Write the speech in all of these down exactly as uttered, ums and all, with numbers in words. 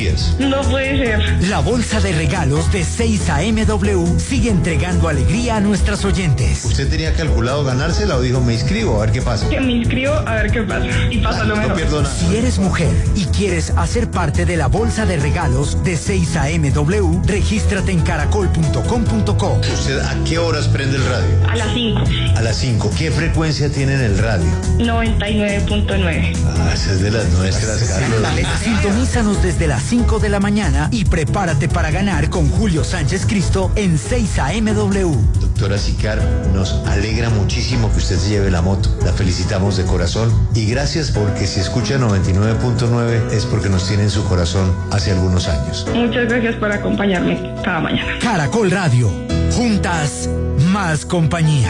días. No puede ser. La bolsa de regalos de seis A M W sigue entregando alegría a nuestras oyentes. ¿Usted tenía calculado ganársela o dijo me inscribo a ver qué pasa? Que me inscribo a ver qué pasa. Y pasa lo mejor. No pierdo nada. Si eres mujer y quieres hacer parte de la bolsa de regalos de seis A M W, regístrate en caracol punto com punto co. ¿Usted a qué horas prende el radio? A las cinco. A las cinco. ¿Qué frecuencia tiene en el radio? noventa y nueve punto nueve. Ah, esa es de las nuestras, Carlos. Sintonízanos desde las cinco de la mañana y prepárate para ganar con Julio Sánchez Cristo en seis A M W. Doctora Sicar, nos alegra muchísimo que usted se lleve la moto. La felicitamos de corazón y gracias porque si escucha noventa y nueve punto nueve es porque nos tiene en su corazón hace algunos años. Muchas gracias por acompañarme cada mañana. Caracol Radio. Juntas, más compañía.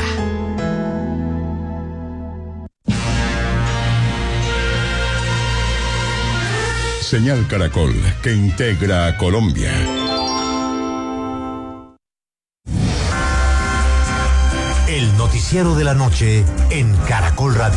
Señal Caracol, que integra a Colombia. El noticiero de la noche en Caracol Radio.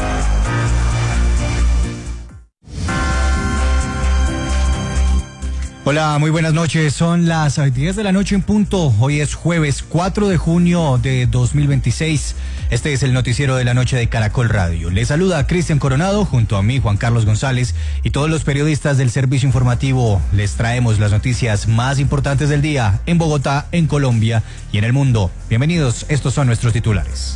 Hola, muy buenas noches. Son las diez de la noche en punto. Hoy es jueves cuatro de junio de dos mil veintiséis. Este es el noticiero de la noche de Caracol Radio. Les saluda Cristian Coronado junto a mí, Juan Carlos González, y todos los periodistas del servicio informativo. Les traemos las noticias más importantes del día en Bogotá, en Colombia y en el mundo. Bienvenidos, estos son nuestros titulares.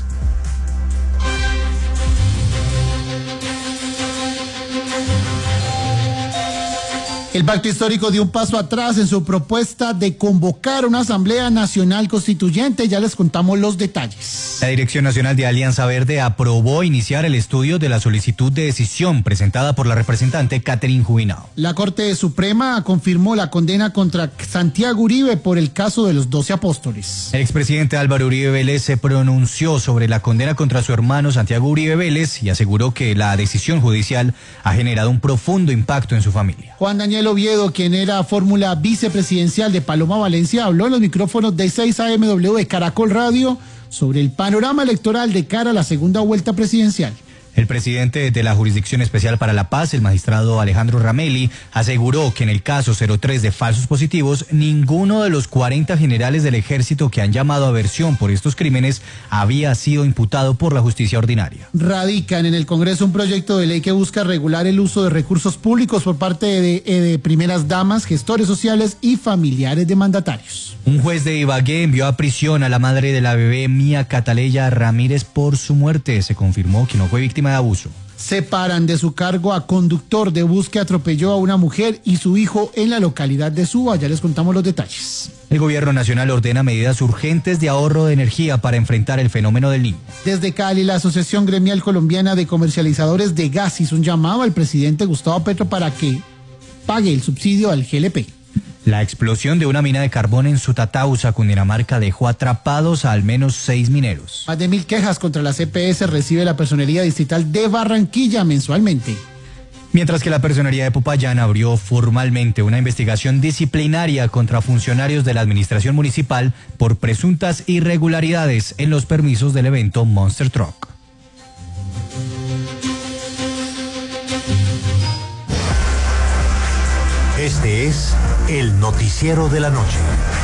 El Pacto Histórico dio un paso atrás en su propuesta de convocar una Asamblea Nacional Constituyente. Ya les contamos los detalles. La Dirección Nacional de Alianza Verde aprobó iniciar el estudio de la solicitud de decisión presentada por la representante Catherine Jubinao. La Corte Suprema confirmó la condena contra Santiago Uribe por el caso de los doce apóstoles. El expresidente Álvaro Uribe Vélez se pronunció sobre la condena contra su hermano Santiago Uribe Vélez y aseguró que la decisión judicial ha generado un profundo impacto en su familia. Juan Daniel Oviedo, quien era fórmula vicepresidencial de Paloma Valencia, habló en los micrófonos de seis A M W de Caracol Radio sobre el panorama electoral de cara a la segunda vuelta presidencial. El presidente de la Jurisdicción Especial para la Paz, el magistrado Alejandro Ramelli, aseguró que en el caso cero tres de falsos positivos, ninguno de los cuarenta generales del ejército que han llamado a versión por estos crímenes había sido imputado por la justicia ordinaria. Radican en el Congreso un proyecto de ley que busca regular el uso de recursos públicos por parte de, de primeras damas, gestores sociales y familiares de mandatarios. Un juez de Ibagué envió a prisión a la madre de la bebé Mía Cataleya Ramírez por su muerte. Se confirmó que no fue víctima de abuso. Separan de su cargo a conductor de bus que atropelló a una mujer y su hijo en la localidad de Suba. Ya les contamos los detalles. El gobierno nacional ordena medidas urgentes de ahorro de energía para enfrentar el fenómeno del Niño. Desde Cali, la Asociación Gremial Colombiana de Comercializadores de Gas hizo un llamado al presidente Gustavo Petro para que pague el subsidio al G L P. La explosión de una mina de carbón en Sutatausa, Cundinamarca, dejó atrapados a al menos seis mineros. Más de mil quejas contra la C P S recibe la Personería Distrital de Barranquilla mensualmente. Mientras que la Personería de Popayán abrió formalmente una investigación disciplinaria contra funcionarios de la administración municipal por presuntas irregularidades en los permisos del evento Monster Truck. Este es el noticiero de la noche.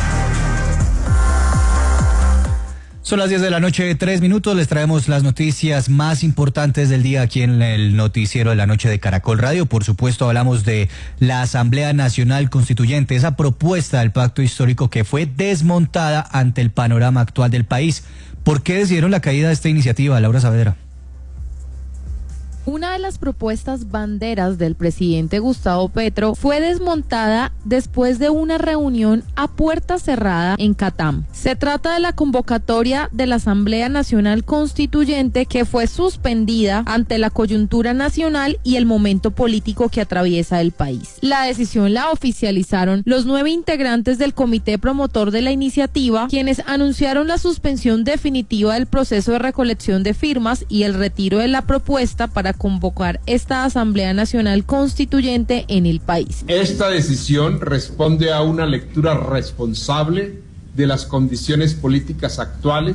Son las diez de la noche, tres minutos. Les traemos las noticias más importantes del día aquí en el noticiero de la noche de Caracol Radio. Por supuesto, hablamos de la Asamblea Nacional Constituyente, esa propuesta del pacto histórico que fue desmontada ante el panorama actual del país. ¿Por qué decidieron la caída de esta iniciativa, Laura Saavedra? Una de las propuestas banderas del presidente Gustavo Petro fue desmontada después de una reunión a puerta cerrada en Catam. Se trata de la convocatoria de la Asamblea Nacional Constituyente que fue suspendida ante la coyuntura nacional y el momento político que atraviesa el país. La decisión la oficializaron los nueve integrantes del comité promotor de la iniciativa, quienes anunciaron la suspensión definitiva del proceso de recolección de firmas y el retiro de la propuesta para convocar esta Asamblea Nacional Constituyente en el país. Esta decisión responde a una lectura responsable de las condiciones políticas actuales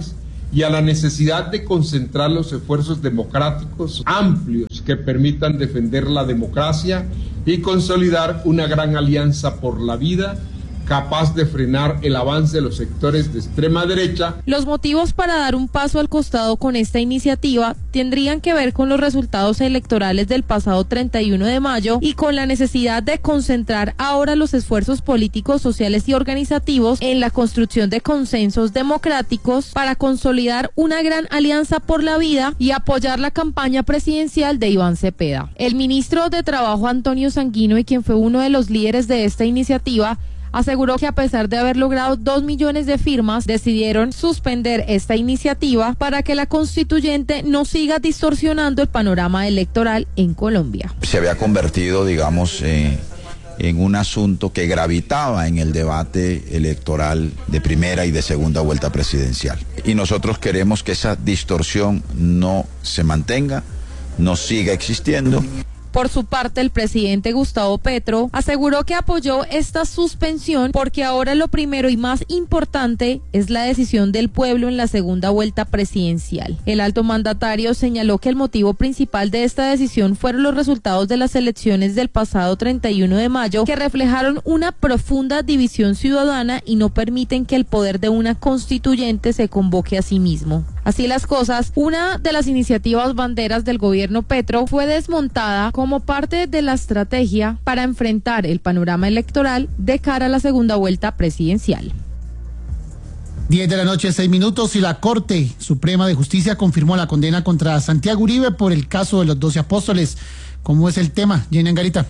y a la necesidad de concentrar los esfuerzos democráticos amplios que permitan defender la democracia y consolidar una gran alianza por la vida capaz de frenar el avance de los sectores de extrema derecha. Los motivos para dar un paso al costado con esta iniciativa tendrían que ver con los resultados electorales del pasado treinta y uno de mayo y con la necesidad de concentrar ahora los esfuerzos políticos, sociales y organizativos en la construcción de consensos democráticos para consolidar una gran alianza por la vida y apoyar la campaña presidencial de Iván Cepeda. El ministro de Trabajo Antonio Sanguino, y quien fue uno de los líderes de esta iniciativa, aseguró que a pesar de haber logrado dos millones de firmas, decidieron suspender esta iniciativa para que la constituyente no siga distorsionando el panorama electoral en Colombia. Se había convertido, digamos, eh, en un asunto que gravitaba en el debate electoral de primera y de segunda vuelta presidencial. Y nosotros queremos que esa distorsión no se mantenga, no siga existiendo. Por su parte, el presidente Gustavo Petro aseguró que apoyó esta suspensión porque ahora lo primero y más importante es la decisión del pueblo en la segunda vuelta presidencial. El alto mandatario señaló que el motivo principal de esta decisión fueron los resultados de las elecciones del pasado treinta y uno de mayo, que reflejaron una profunda división ciudadana y no permiten que el poder de una constituyente se convoque a sí mismo. Así las cosas, una de las iniciativas banderas del gobierno Petro fue desmontada como parte de la estrategia para enfrentar el panorama electoral de cara a la segunda vuelta presidencial. diez de la noche, seis minutos, y la Corte Suprema de Justicia confirmó la condena contra Santiago Uribe por el caso de los doce apóstoles. ¿Cómo es el tema, Jenny Angarita?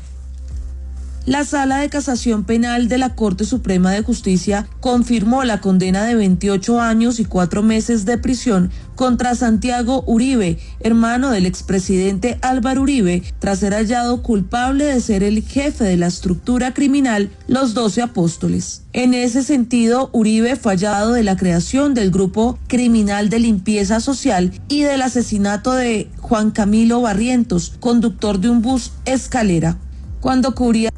La Sala de Casación Penal de la Corte Suprema de Justicia confirmó la condena de veintiocho años y cuatro meses de prisión contra Santiago Uribe, hermano del expresidente Álvaro Uribe, tras ser hallado culpable de ser el jefe de la estructura criminal Los Doce Apóstoles. En ese sentido, Uribe fue hallado de la creación del grupo criminal de limpieza social y del asesinato de Juan Camilo Barrientos, conductor de un bus escalera, cuando cubría.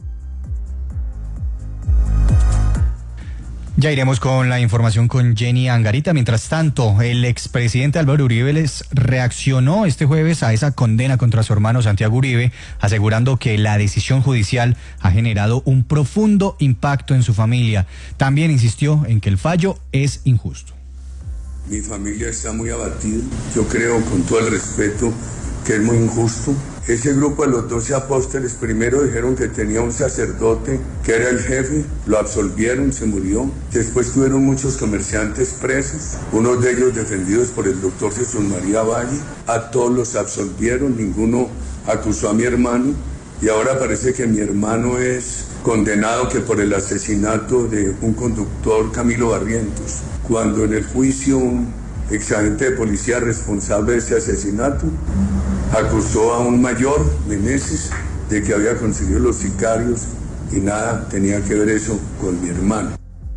Ya iremos con la información con Jenny Angarita. Mientras tanto, el expresidente Álvaro Uribe les reaccionó este jueves a esa condena contra su hermano Santiago Uribe, asegurando que la decisión judicial ha generado un profundo impacto en su familia. También insistió en que el fallo es injusto. Mi familia está muy abatida. Yo creo, con todo el respeto, que es muy injusto. Ese grupo de los doce apóstoles primero dijeron que tenía un sacerdote que era el jefe, lo absolvieron, se murió. Después tuvieron muchos comerciantes presos, unos de ellos defendidos por el doctor Jesús María Valle. A todos los absolvieron, ninguno acusó a mi hermano. Y ahora parece que mi hermano es condenado que por el asesinato de un conductor, Camilo Barrientos, cuando en el juicio un exagente de policía responsable de ese asesinato acusó a un mayor, Meneses, de que había conseguido los sicarios y nada tenía que ver eso con mi hermano.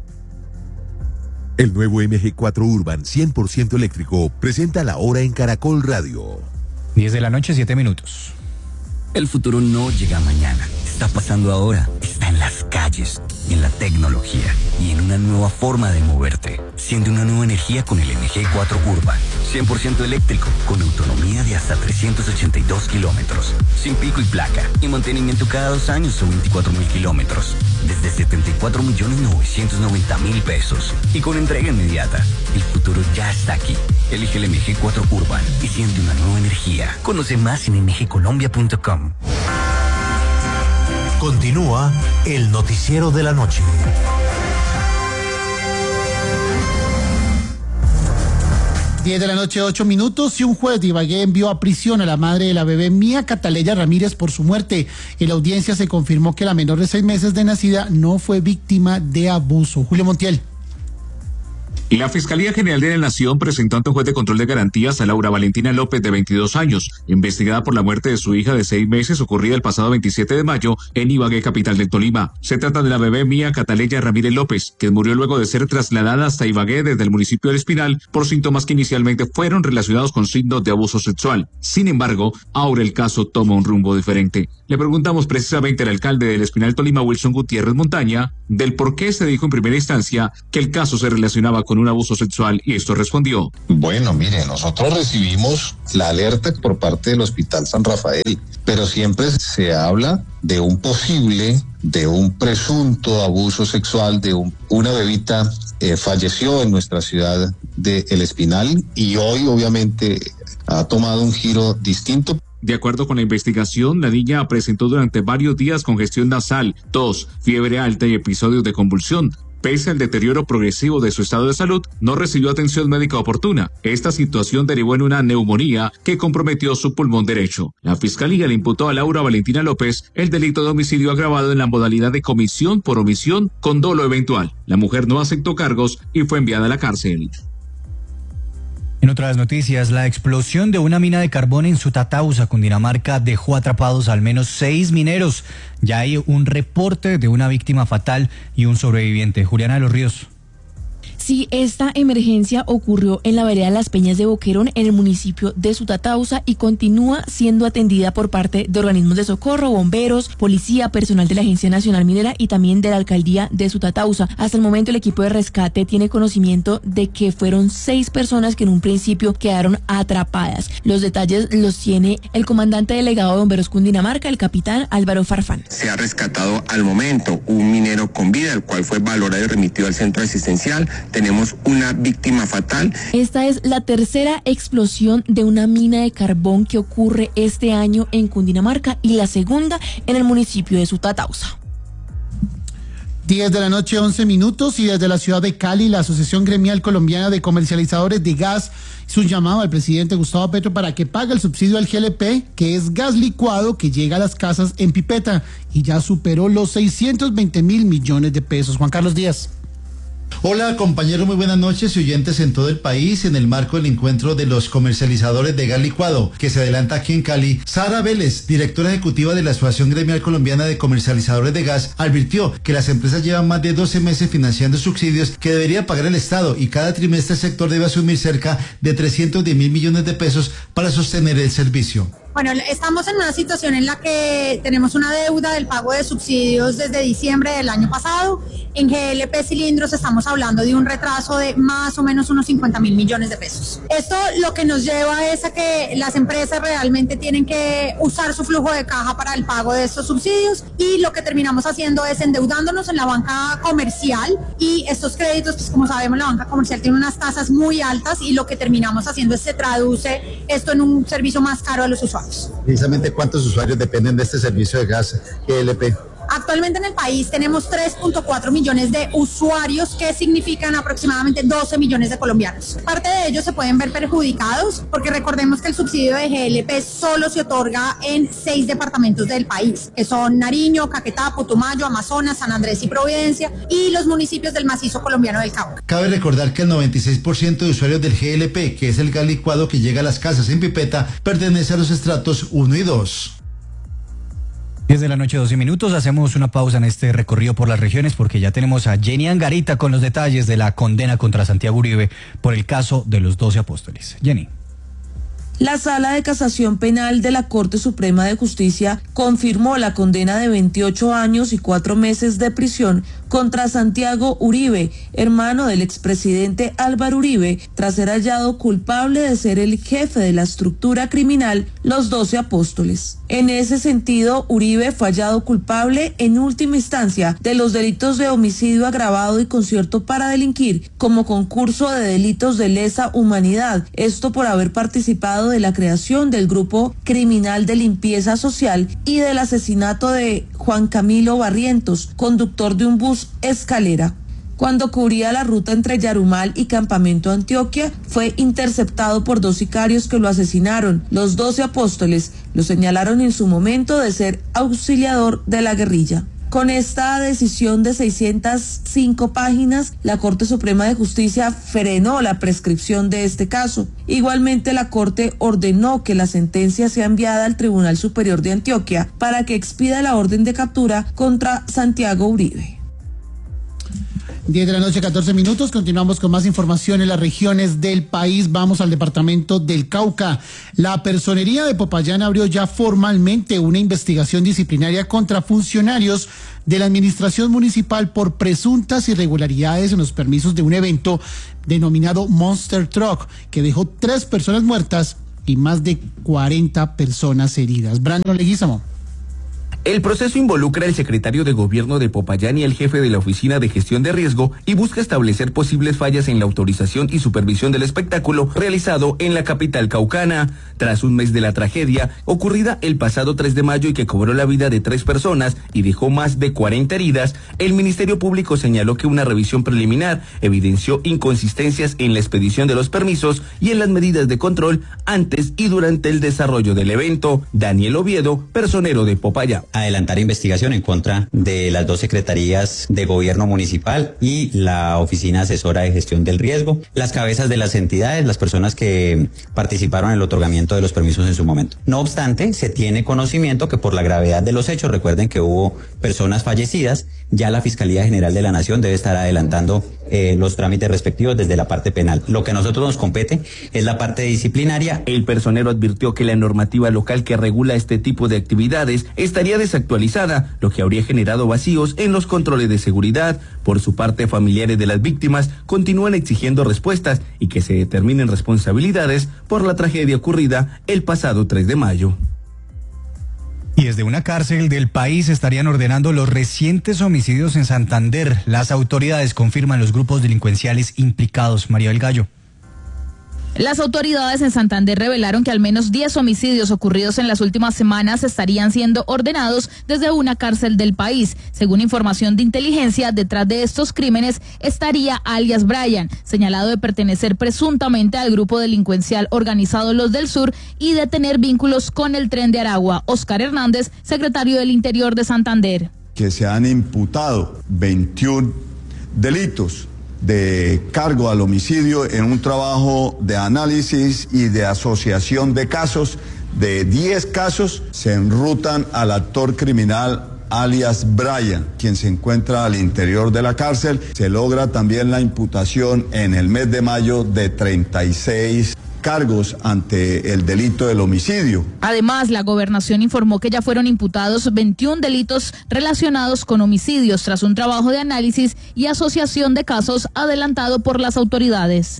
El nuevo M G cuatro Urban cien por ciento eléctrico presenta la hora en Caracol Radio. diez de la noche, siete minutos. El futuro no llega mañana, está pasando ahora, está en las calles, en la tecnología y en una nueva forma de moverte. Siente una nueva energía con el M G cuatro Urban, cien por ciento eléctrico, con autonomía de hasta trescientos ochenta y dos kilómetros, sin pico y placa, y mantenimiento cada dos años o veinticuatro mil kilómetros, desde setenta y cuatro millones novecientos noventa mil pesos, y con entrega inmediata. El futuro ya está aquí. Elige el M G cuatro Urban y siente una nueva energía. Conoce más en m g colombia punto com. Continúa el noticiero de la noche. diez de la noche, ocho minutos, y un juez de Ibagué envió a prisión a la madre de la bebé Mía Cataleya Ramírez por su muerte. En la audiencia se confirmó que la menor de seis meses de nacida no fue víctima de abuso. Julio Montiel. La Fiscalía General de la Nación presentó ante un juez de control de garantías a Laura Valentina López, de veintidós años, investigada por la muerte de su hija de seis meses ocurrida el pasado veintisiete de mayo en Ibagué, capital del Tolima. Se trata de la bebé Mía Cataleya Ramírez López, que murió luego de ser trasladada hasta Ibagué desde el municipio del Espinal por síntomas que inicialmente fueron relacionados con signos de abuso sexual. Sin embargo, ahora el caso toma un rumbo diferente. Le preguntamos precisamente al alcalde del Espinal Tolima, Wilson Gutiérrez Montaña, del por qué se dijo en primera instancia que el caso se relacionaba con un un abuso sexual y esto respondió. Bueno, mire, nosotros recibimos la alerta por parte del Hospital San Rafael, pero siempre se habla de un posible, de un presunto abuso sexual, de un, una bebita eh, falleció en nuestra ciudad de El Espinal y hoy obviamente ha tomado un giro distinto. De acuerdo con la investigación, la niña presentó durante varios días congestión nasal, tos, fiebre alta y episodios de convulsión. Pese al deterioro progresivo de su estado de salud, no recibió atención médica oportuna. Esta situación derivó en una neumonía que comprometió su pulmón derecho. La fiscalía le imputó a Laura Valentina López el delito de homicidio agravado en la modalidad de comisión por omisión con dolo eventual. La mujer no aceptó cargos y fue enviada a la cárcel. En otras noticias, la explosión de una mina de carbón en Sutatausa, Cundinamarca, dejó atrapados al menos seis mineros. Ya hay un reporte de una víctima fatal y un sobreviviente. Juliana de los Ríos. Sí, esta emergencia ocurrió en la vereda Las Peñas de Boquerón, en el municipio de Sutatausa, y continúa siendo atendida por parte de organismos de socorro, bomberos, policía, personal de la Agencia Nacional Minera y también de la alcaldía de Sutatausa. Hasta el momento el equipo de rescate tiene conocimiento de que fueron seis personas que en un principio quedaron atrapadas. Los detalles los tiene el comandante delegado de Bomberos Cundinamarca, el capitán Álvaro Farfán. Se ha rescatado al momento un minero con vida, el cual fue valorado y remitido al centro asistencial. Tenemos una víctima fatal. Esta es la tercera explosión de una mina de carbón que ocurre este año en Cundinamarca y la segunda en el municipio de Sutatausa. diez de la noche, once minutos, y desde la ciudad de Cali, la Asociación Gremial Colombiana de Comercializadores de Gas hizo un llamado al presidente Gustavo Petro para que pague el subsidio al G L P, que es gas licuado que llega a las casas en pipeta y ya superó los seiscientos veinte mil millones de pesos. Juan Carlos Díaz. Hola compañeros, muy buenas noches y oyentes en todo el país. En el marco del encuentro de los comercializadores de gas licuado que se adelanta aquí en Cali, Sara Vélez, directora ejecutiva de la Asociación Gremial Colombiana de Comercializadores de Gas, advirtió que las empresas llevan más de doce meses financiando subsidios que debería pagar el Estado y cada trimestre el sector debe asumir cerca de trescientos diez mil millones de pesos para sostener el servicio. Bueno, estamos en una situación en la que tenemos una deuda del pago de subsidios desde diciembre del año pasado. En G L P Cilindros estamos hablando de un retraso de más o menos unos cincuenta mil millones de pesos. Esto lo que nos lleva es a que las empresas realmente tienen que usar su flujo de caja para el pago de estos subsidios y lo que terminamos haciendo es endeudándonos en la banca comercial y estos créditos, pues como sabemos, la banca comercial tiene unas tasas muy altas y lo que terminamos haciendo es se traduce esto en un servicio más caro a los usuarios. Precisamente, ¿cuántos usuarios dependen de este servicio de gas G L P? Actualmente en el país tenemos tres punto cuatro millones de usuarios, que significan aproximadamente doce millones de colombianos. Parte de ellos se pueden ver perjudicados porque recordemos que el subsidio de G L P solo se otorga en seis departamentos del país, que son Nariño, Caquetá, Putumayo, Amazonas, San Andrés y Providencia, y los municipios del macizo colombiano del Cauca. Cabe recordar que el noventa y seis por ciento de usuarios del G L P, que es el gas licuado que llega a las casas en pipeta, pertenece a los estratos uno y dos. diez de la noche, doce minutos. Hacemos una pausa en este recorrido por las regiones porque ya tenemos a Jenny Angarita con los detalles de la condena contra Santiago Uribe por el caso de los doce apóstoles. Jenny. La Sala de Casación Penal de la Corte Suprema de Justicia confirmó la condena de veintiocho años y cuatro meses de prisión contra Santiago Uribe, hermano del expresidente Álvaro Uribe, tras ser hallado culpable de ser el jefe de la estructura criminal Los Doce Apóstoles. En ese sentido, Uribe fue hallado culpable en última instancia de los delitos de homicidio agravado y concierto para delinquir, como concurso de delitos de lesa humanidad, esto por haber participado de la creación del grupo criminal de limpieza social y del asesinato de Juan Camilo Barrientos, conductor de un bus escalera. Cuando cubría la ruta entre Yarumal y Campamento Antioquia, fue interceptado por dos sicarios que lo asesinaron. Los doce apóstoles lo señalaron en su momento de ser auxiliador de la guerrilla. Con esta decisión de seiscientas cinco páginas, la Corte Suprema de Justicia frenó la prescripción de este caso. Igualmente, la Corte ordenó que la sentencia sea enviada al Tribunal Superior de Antioquia para que expida la orden de captura contra Santiago Uribe. diez de la noche, catorce minutos. Continuamos con más información en las regiones del país. Vamos al departamento del Cauca. La Personería de Popayán abrió ya formalmente una investigación disciplinaria contra funcionarios de la administración municipal por presuntas irregularidades en los permisos de un evento denominado Monster Truck, que dejó tres personas muertas y más de cuarenta personas heridas. Brandon Leguízamo. El proceso involucra al secretario de Gobierno de Popayán y al jefe de la Oficina de Gestión de Riesgo y busca establecer posibles fallas en la autorización y supervisión del espectáculo realizado en la capital caucana. Tras un mes de la tragedia, ocurrida el pasado tres de mayo y que cobró la vida de tres personas y dejó más de cuarenta heridas, el Ministerio Público señaló que una revisión preliminar evidenció inconsistencias en la expedición de los permisos y en las medidas de control antes y durante el desarrollo del evento. Daniel Oviedo, personero de Popayán. Adelantar investigación en contra de las dos secretarías de gobierno municipal y la oficina asesora de gestión del riesgo, las cabezas de las entidades, las personas que participaron en el otorgamiento de los permisos en su momento. No obstante, se tiene conocimiento que por la gravedad de los hechos, recuerden que hubo personas fallecidas, ya la Fiscalía General de la Nación debe estar adelantando eh, los trámites respectivos desde la parte penal. Lo que a nosotros nos compete es la parte disciplinaria. El personero advirtió que la normativa local que regula este tipo de actividades estaría desactualizada, lo que habría generado vacíos en los controles de seguridad. Por su parte, familiares de las víctimas continúan exigiendo respuestas y que se determinen responsabilidades por la tragedia ocurrida el pasado tres de mayo. Y desde una cárcel del país estarían ordenando los recientes homicidios en Santander. Las autoridades confirman los grupos delincuenciales implicados. María del Gallo. Las autoridades en Santander revelaron que al menos diez homicidios ocurridos en las últimas semanas estarían siendo ordenados desde una cárcel del país. Según información de inteligencia, detrás de estos crímenes estaría alias Brian, señalado de pertenecer presuntamente al grupo delincuencial organizado Los del Sur y de tener vínculos con el Tren de Aragua. Oscar Hernández, secretario del Interior de Santander. Que se han imputado veintiún delitos de cargo al homicidio en un trabajo de análisis y de asociación de casos. De diez casos se enrutan al actor criminal alias Brian, quien se encuentra al interior de la cárcel. Se logra también la imputación en el mes de mayo de treinta y seis cargos ante el delito del homicidio. Además, la gobernación informó que ya fueron imputados veintiún delitos relacionados con homicidios tras un trabajo de análisis y asociación de casos adelantado por las autoridades.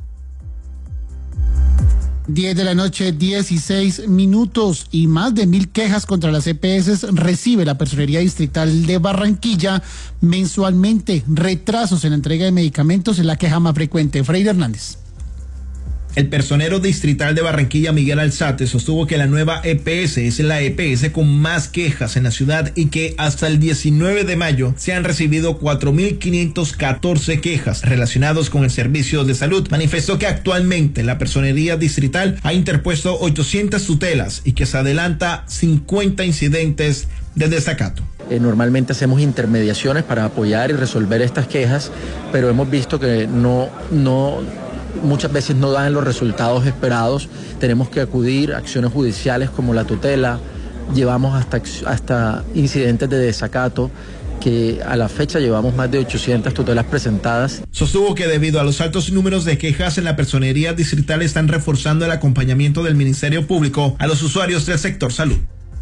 diez de la noche, dieciséis minutos, y más de mil quejas contra las E P S recibe la Personería Distrital de Barranquilla mensualmente. Retrasos en la entrega de medicamentos es la queja más frecuente. Freire Hernández. El personero distrital de Barranquilla, Miguel Alzate, sostuvo que la nueva E P S es la E P S con más quejas en la ciudad y que hasta el diecinueve de mayo se han recibido cuatro mil quinientas catorce quejas relacionadas con el servicio de salud. Manifestó que actualmente la personería distrital ha interpuesto ochocientas tutelas y que se adelanta cincuenta incidentes de desacato. Eh, normalmente hacemos intermediaciones para apoyar y resolver estas quejas, pero hemos visto que no, no muchas veces no dan los resultados esperados. Tenemos que acudir a acciones judiciales como la tutela, llevamos hasta, hasta incidentes de desacato, que a la fecha llevamos más de ochocientas tutelas presentadas. Sostuvo que debido a los altos números de quejas en la personería distrital están reforzando el acompañamiento del Ministerio Público a los usuarios del sector salud.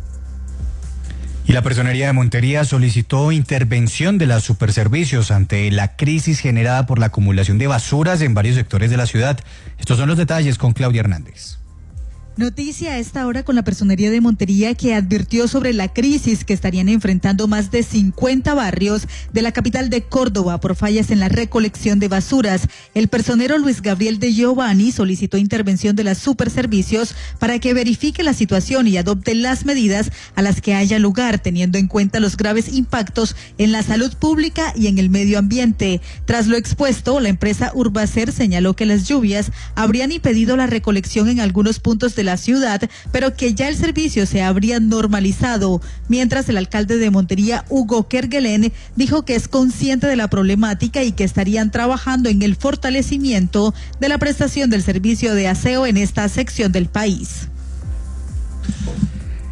Y la Personería de Montería solicitó intervención de las superservicios ante la crisis generada por la acumulación de basuras en varios sectores de la ciudad. Estos son los detalles con Claudia Hernández. Noticia a esta hora con la Personería de Montería, que advirtió sobre la crisis que estarían enfrentando más de cincuenta barrios de la capital de Córdoba por fallas en la recolección de basuras. El personero Luis Gabriel de Giovanni solicitó intervención de las superservicios para que verifique la situación y adopte las medidas a las que haya lugar, teniendo en cuenta los graves impactos en la salud pública y en el medio ambiente. Tras lo expuesto, la empresa Urbacer señaló que las lluvias habrían impedido la recolección en algunos puntos de la ciudad, pero que ya el servicio se habría normalizado, mientras el alcalde de Montería, Hugo Kerguelen, dijo que es consciente de la problemática y que estarían trabajando en el fortalecimiento de la prestación del servicio de aseo en esta sección del país.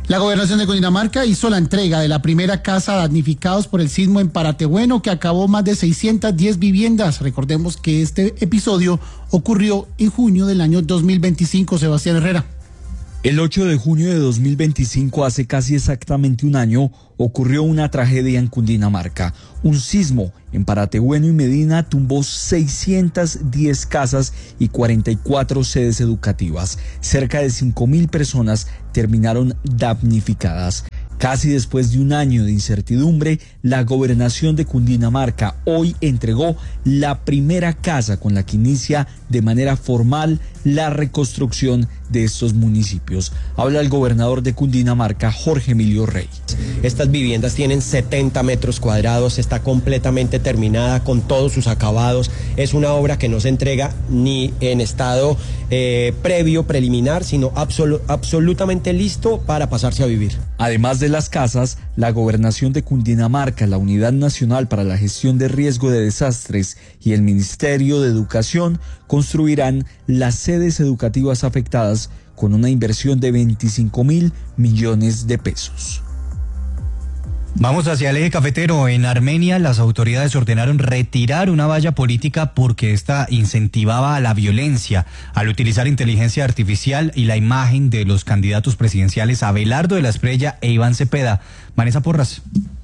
La gobernación de Cundinamarca hizo la entrega de la primera casa a damnificados por el sismo en Paratebueno, que acabó más de seiscientas diez viviendas. Recordemos que este episodio ocurrió en junio del año dos mil veinticinco. Sebastián Herrera. El ocho de junio de dos mil veinticinco, hace casi exactamente un año, ocurrió una tragedia en Cundinamarca. Un sismo en Paratebueno y Medina tumbó seiscientas diez casas y cuarenta y cuatro sedes educativas. Cerca de cinco mil personas terminaron damnificadas. Casi después de un año de incertidumbre, la gobernación de Cundinamarca hoy entregó la primera casa con la que inicia de manera formal la reconstrucción de estos municipios. Habla el gobernador de Cundinamarca, Jorge Emilio Rey. Estas viviendas tienen setenta metros cuadrados, está completamente terminada con todos sus acabados. Es una obra que no se entrega ni en estado eh, previo, preliminar, sino absol- absolutamente listo para pasarse a vivir. Además de las casas, la gobernación de Cundinamarca, la Unidad Nacional para la Gestión de Riesgo de Desastres y el Ministerio de Educación construirán las sedes educativas afectadas con una inversión de veinticinco mil millones de pesos. Vamos hacia el eje cafetero. En Armenia, las autoridades ordenaron retirar una valla política porque esta incentivaba a la violencia al utilizar inteligencia artificial y la imagen de los candidatos presidenciales Abelardo de la Espriella e Iván Cepeda. Vanessa Porras.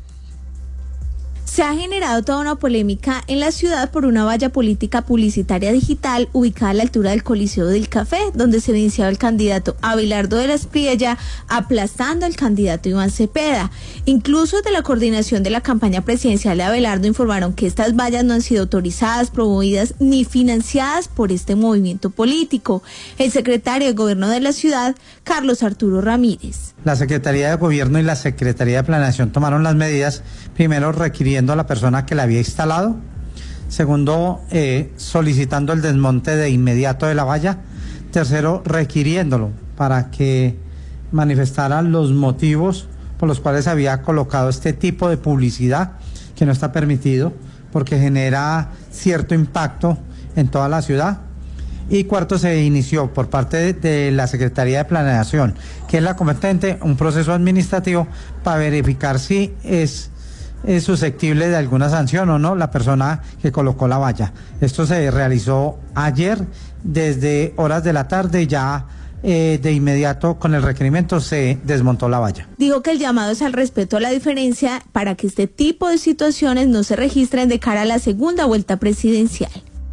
Se ha generado toda una polémica en la ciudad por una valla política publicitaria digital ubicada a la altura del Coliseo del Café, donde se evidenciaba el candidato Abelardo de la Espriella aplastando al candidato Iván Cepeda. Incluso de la coordinación de la campaña presidencial de Abelardo informaron que estas vallas no han sido autorizadas, promovidas ni financiadas por este movimiento político. El secretario de Gobierno de la ciudad, Carlos Arturo Ramírez. La Secretaría de Gobierno y la Secretaría de Planeación tomaron las medidas, primero requiriendo a la persona que la había instalado, segundo eh, solicitando el desmonte de inmediato de la valla, tercero requiriéndolo para que manifestara los motivos por los cuales había colocado este tipo de publicidad que no está permitido porque genera cierto impacto en toda la ciudad. Y cuarto, se inició por parte de, de la Secretaría de Planeación, que es la competente, un proceso administrativo para verificar si es, es susceptible de alguna sanción o no la persona que colocó la valla. Esto se realizó ayer desde horas de la tarde, ya eh, de inmediato con el requerimiento se desmontó la valla. Dijo que el llamado es al respeto a la diferencia para que este tipo de situaciones no se registren de cara a la segunda vuelta presidencial.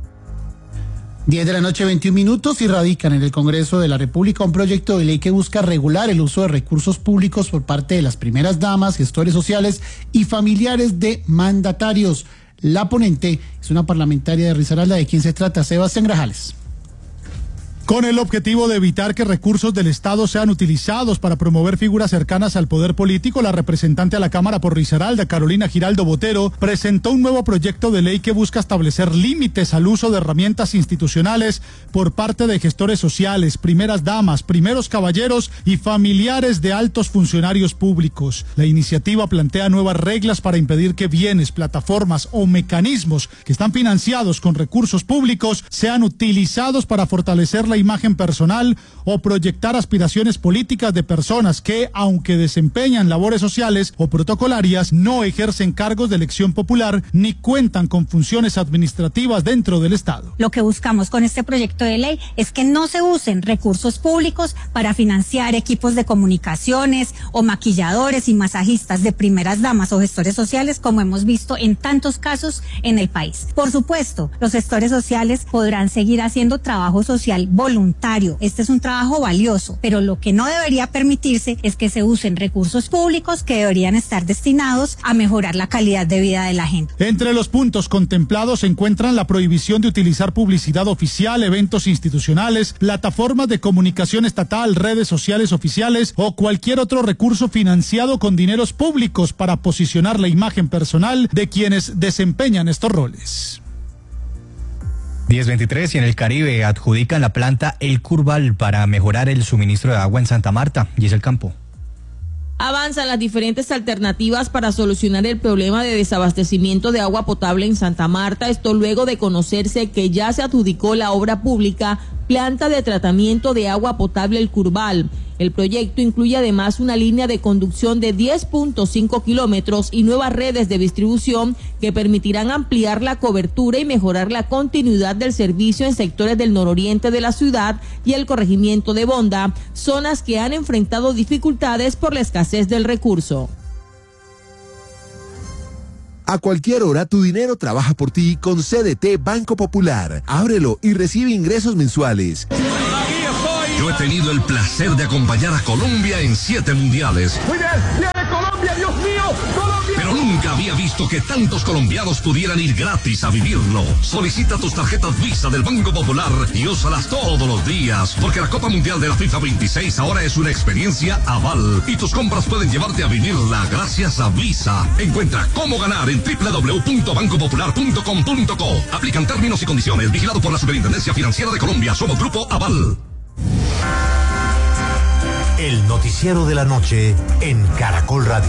diez de la noche, veintiún minutos, y radican en el Congreso de la República un proyecto de ley que busca regular el uso de recursos públicos por parte de las primeras damas, gestores sociales y familiares de mandatarios. La ponente es una parlamentaria de Risaralda. ¿De quién se trata? Sebastián Grajales. Con el objetivo de evitar que recursos del Estado sean utilizados para promover figuras cercanas al poder político, la representante a la Cámara por Risaralda, Carolina Giraldo Botero, presentó un nuevo proyecto de ley que busca establecer límites al uso de herramientas institucionales por parte de gestores sociales, primeras damas, primeros caballeros y familiares de altos funcionarios públicos. La iniciativa plantea nuevas reglas para impedir que bienes, plataformas o mecanismos que están financiados con recursos públicos sean utilizados para fortalecer la imagen personal o proyectar aspiraciones políticas de personas que, aunque desempeñan labores sociales o protocolarias, no ejercen cargos de elección popular ni cuentan con funciones administrativas dentro del Estado. Lo que buscamos con este proyecto de ley es que no se usen recursos públicos para financiar equipos de comunicaciones o maquilladores y masajistas de primeras damas o gestores sociales, como hemos visto en tantos casos en el país. Por supuesto, los gestores sociales podrán seguir haciendo trabajo social voluntario. Este es un trabajo valioso, pero lo que no debería permitirse es que se usen recursos públicos que deberían estar destinados a mejorar la calidad de vida de la gente. Entre los puntos contemplados se encuentran la prohibición de utilizar publicidad oficial, eventos institucionales, plataformas de comunicación estatal, redes sociales oficiales o cualquier otro recurso financiado con dineros públicos para posicionar la imagen personal de quienes desempeñan estos roles. diez veintitrés, y en el Caribe adjudican la planta El Curval para mejorar el suministro de agua en Santa Marta. Y es el campo. Avanzan las diferentes alternativas para solucionar el problema de desabastecimiento de agua potable en Santa Marta. Esto luego de conocerse que ya se adjudicó la obra pública Planta de Tratamiento de Agua Potable El Curval. El proyecto incluye además una línea de conducción de diez punto cinco kilómetros y nuevas redes de distribución que permitirán ampliar la cobertura y mejorar la continuidad del servicio en sectores del nororiente de la ciudad y el corregimiento de Bonda, zonas que han enfrentado dificultades por la escasez del recurso. A cualquier hora tu dinero trabaja por ti con C D T Banco Popular. Ábrelo y recibe ingresos mensuales. Yo he tenido el placer de acompañar a Colombia en siete mundiales. Muy bien, viene Colombia, Dios mío, Colombia. Pero nunca había visto que tantos colombianos pudieran ir gratis a vivirlo. Solicita tus tarjetas Visa del Banco Popular y úsalas todos los días, porque la Copa Mundial de la FIFA veintiséis ahora es una experiencia aval y tus compras pueden llevarte a vivirla gracias a Visa. Encuentra cómo ganar en doble u doble u doble u punto banco popular punto com punto co. Aplican términos y condiciones. Vigilado por la Superintendencia Financiera de Colombia. Somos Grupo Aval. El noticiero de la noche en Caracol Radio.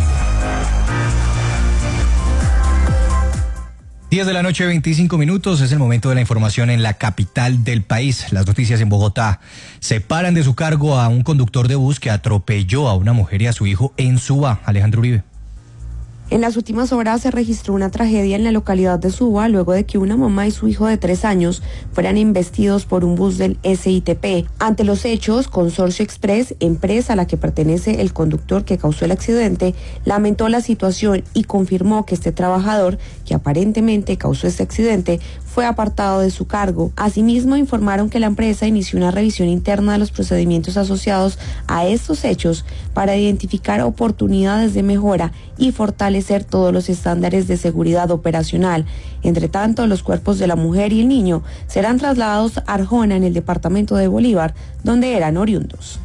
diez de la noche, veinticinco minutos, es el momento de la información en la capital del país. Las noticias en Bogotá. Separan de su cargo a un conductor de bus que atropelló a una mujer y a su hijo en Suba. Alejandro Uribe. En las últimas horas se registró una tragedia en la localidad de Suba luego de que una mamá y su hijo de tres años fueran embestidos por un bus del S I T P. Ante los hechos, Consorcio Express, empresa a la que pertenece el conductor que causó el accidente, lamentó la situación y confirmó que este trabajador, que aparentemente causó este accidente, fue apartado de su cargo. Asimismo, informaron que la empresa inició una revisión interna de los procedimientos asociados a estos hechos para identificar oportunidades de mejora y fortalecer todos los estándares de seguridad operacional. Entre tanto, los cuerpos de la mujer y el niño serán trasladados a Arjona, en el departamento de Bolívar, donde eran oriundos.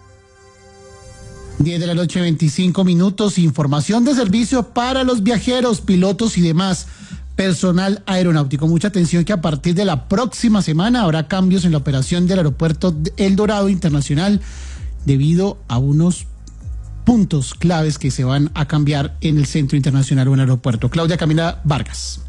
diez de la noche, veinticinco minutos. Información de servicio para los viajeros, pilotos y demás personal aeronáutico. Mucha atención, que a partir de la próxima semana habrá cambios en la operación del aeropuerto El Dorado Internacional debido a unos puntos claves que se van a cambiar en el centro internacional o en el aeropuerto. Claudia Camila Vargas.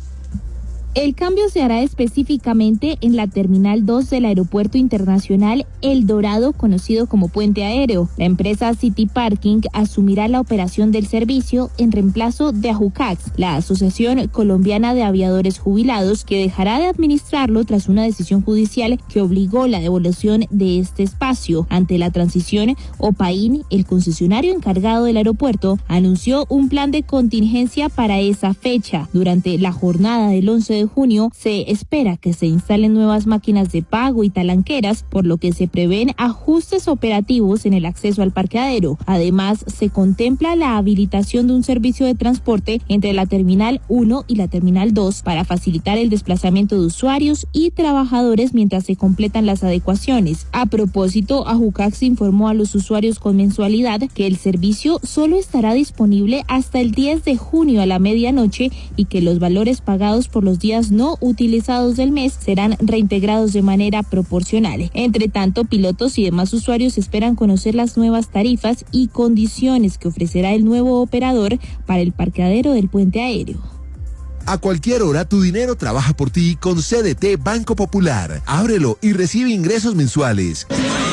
El cambio se hará específicamente en la Terminal dos del Aeropuerto Internacional El Dorado, conocido como Puente Aéreo. La empresa City Parking asumirá la operación del servicio en reemplazo de Ajucax, la Asociación Colombiana de Aviadores Jubilados, que dejará de administrarlo tras una decisión judicial que obligó la devolución de este espacio. Ante la transición, Opain, el concesionario encargado del aeropuerto, anunció un plan de contingencia para esa fecha. Durante la jornada del once de junio se espera que se instalen nuevas máquinas de pago y talanqueras, por lo que se prevén ajustes operativos en el acceso al parqueadero. Además, se contempla la habilitación de un servicio de transporte entre la Terminal uno y la Terminal dos para facilitar el desplazamiento de usuarios y trabajadores mientras se completan las adecuaciones. A propósito, Ajucax informó a los usuarios con mensualidad que el servicio solo estará disponible hasta el diez de junio a la medianoche y que los valores pagados por los días no utilizados del mes serán reintegrados de manera proporcional. Entre tanto, pilotos y demás usuarios esperan conocer las nuevas tarifas y condiciones que ofrecerá el nuevo operador para el parqueadero del puente aéreo. A cualquier hora tu dinero trabaja por ti con C D T Banco Popular. Ábrelo y recibe ingresos mensuales.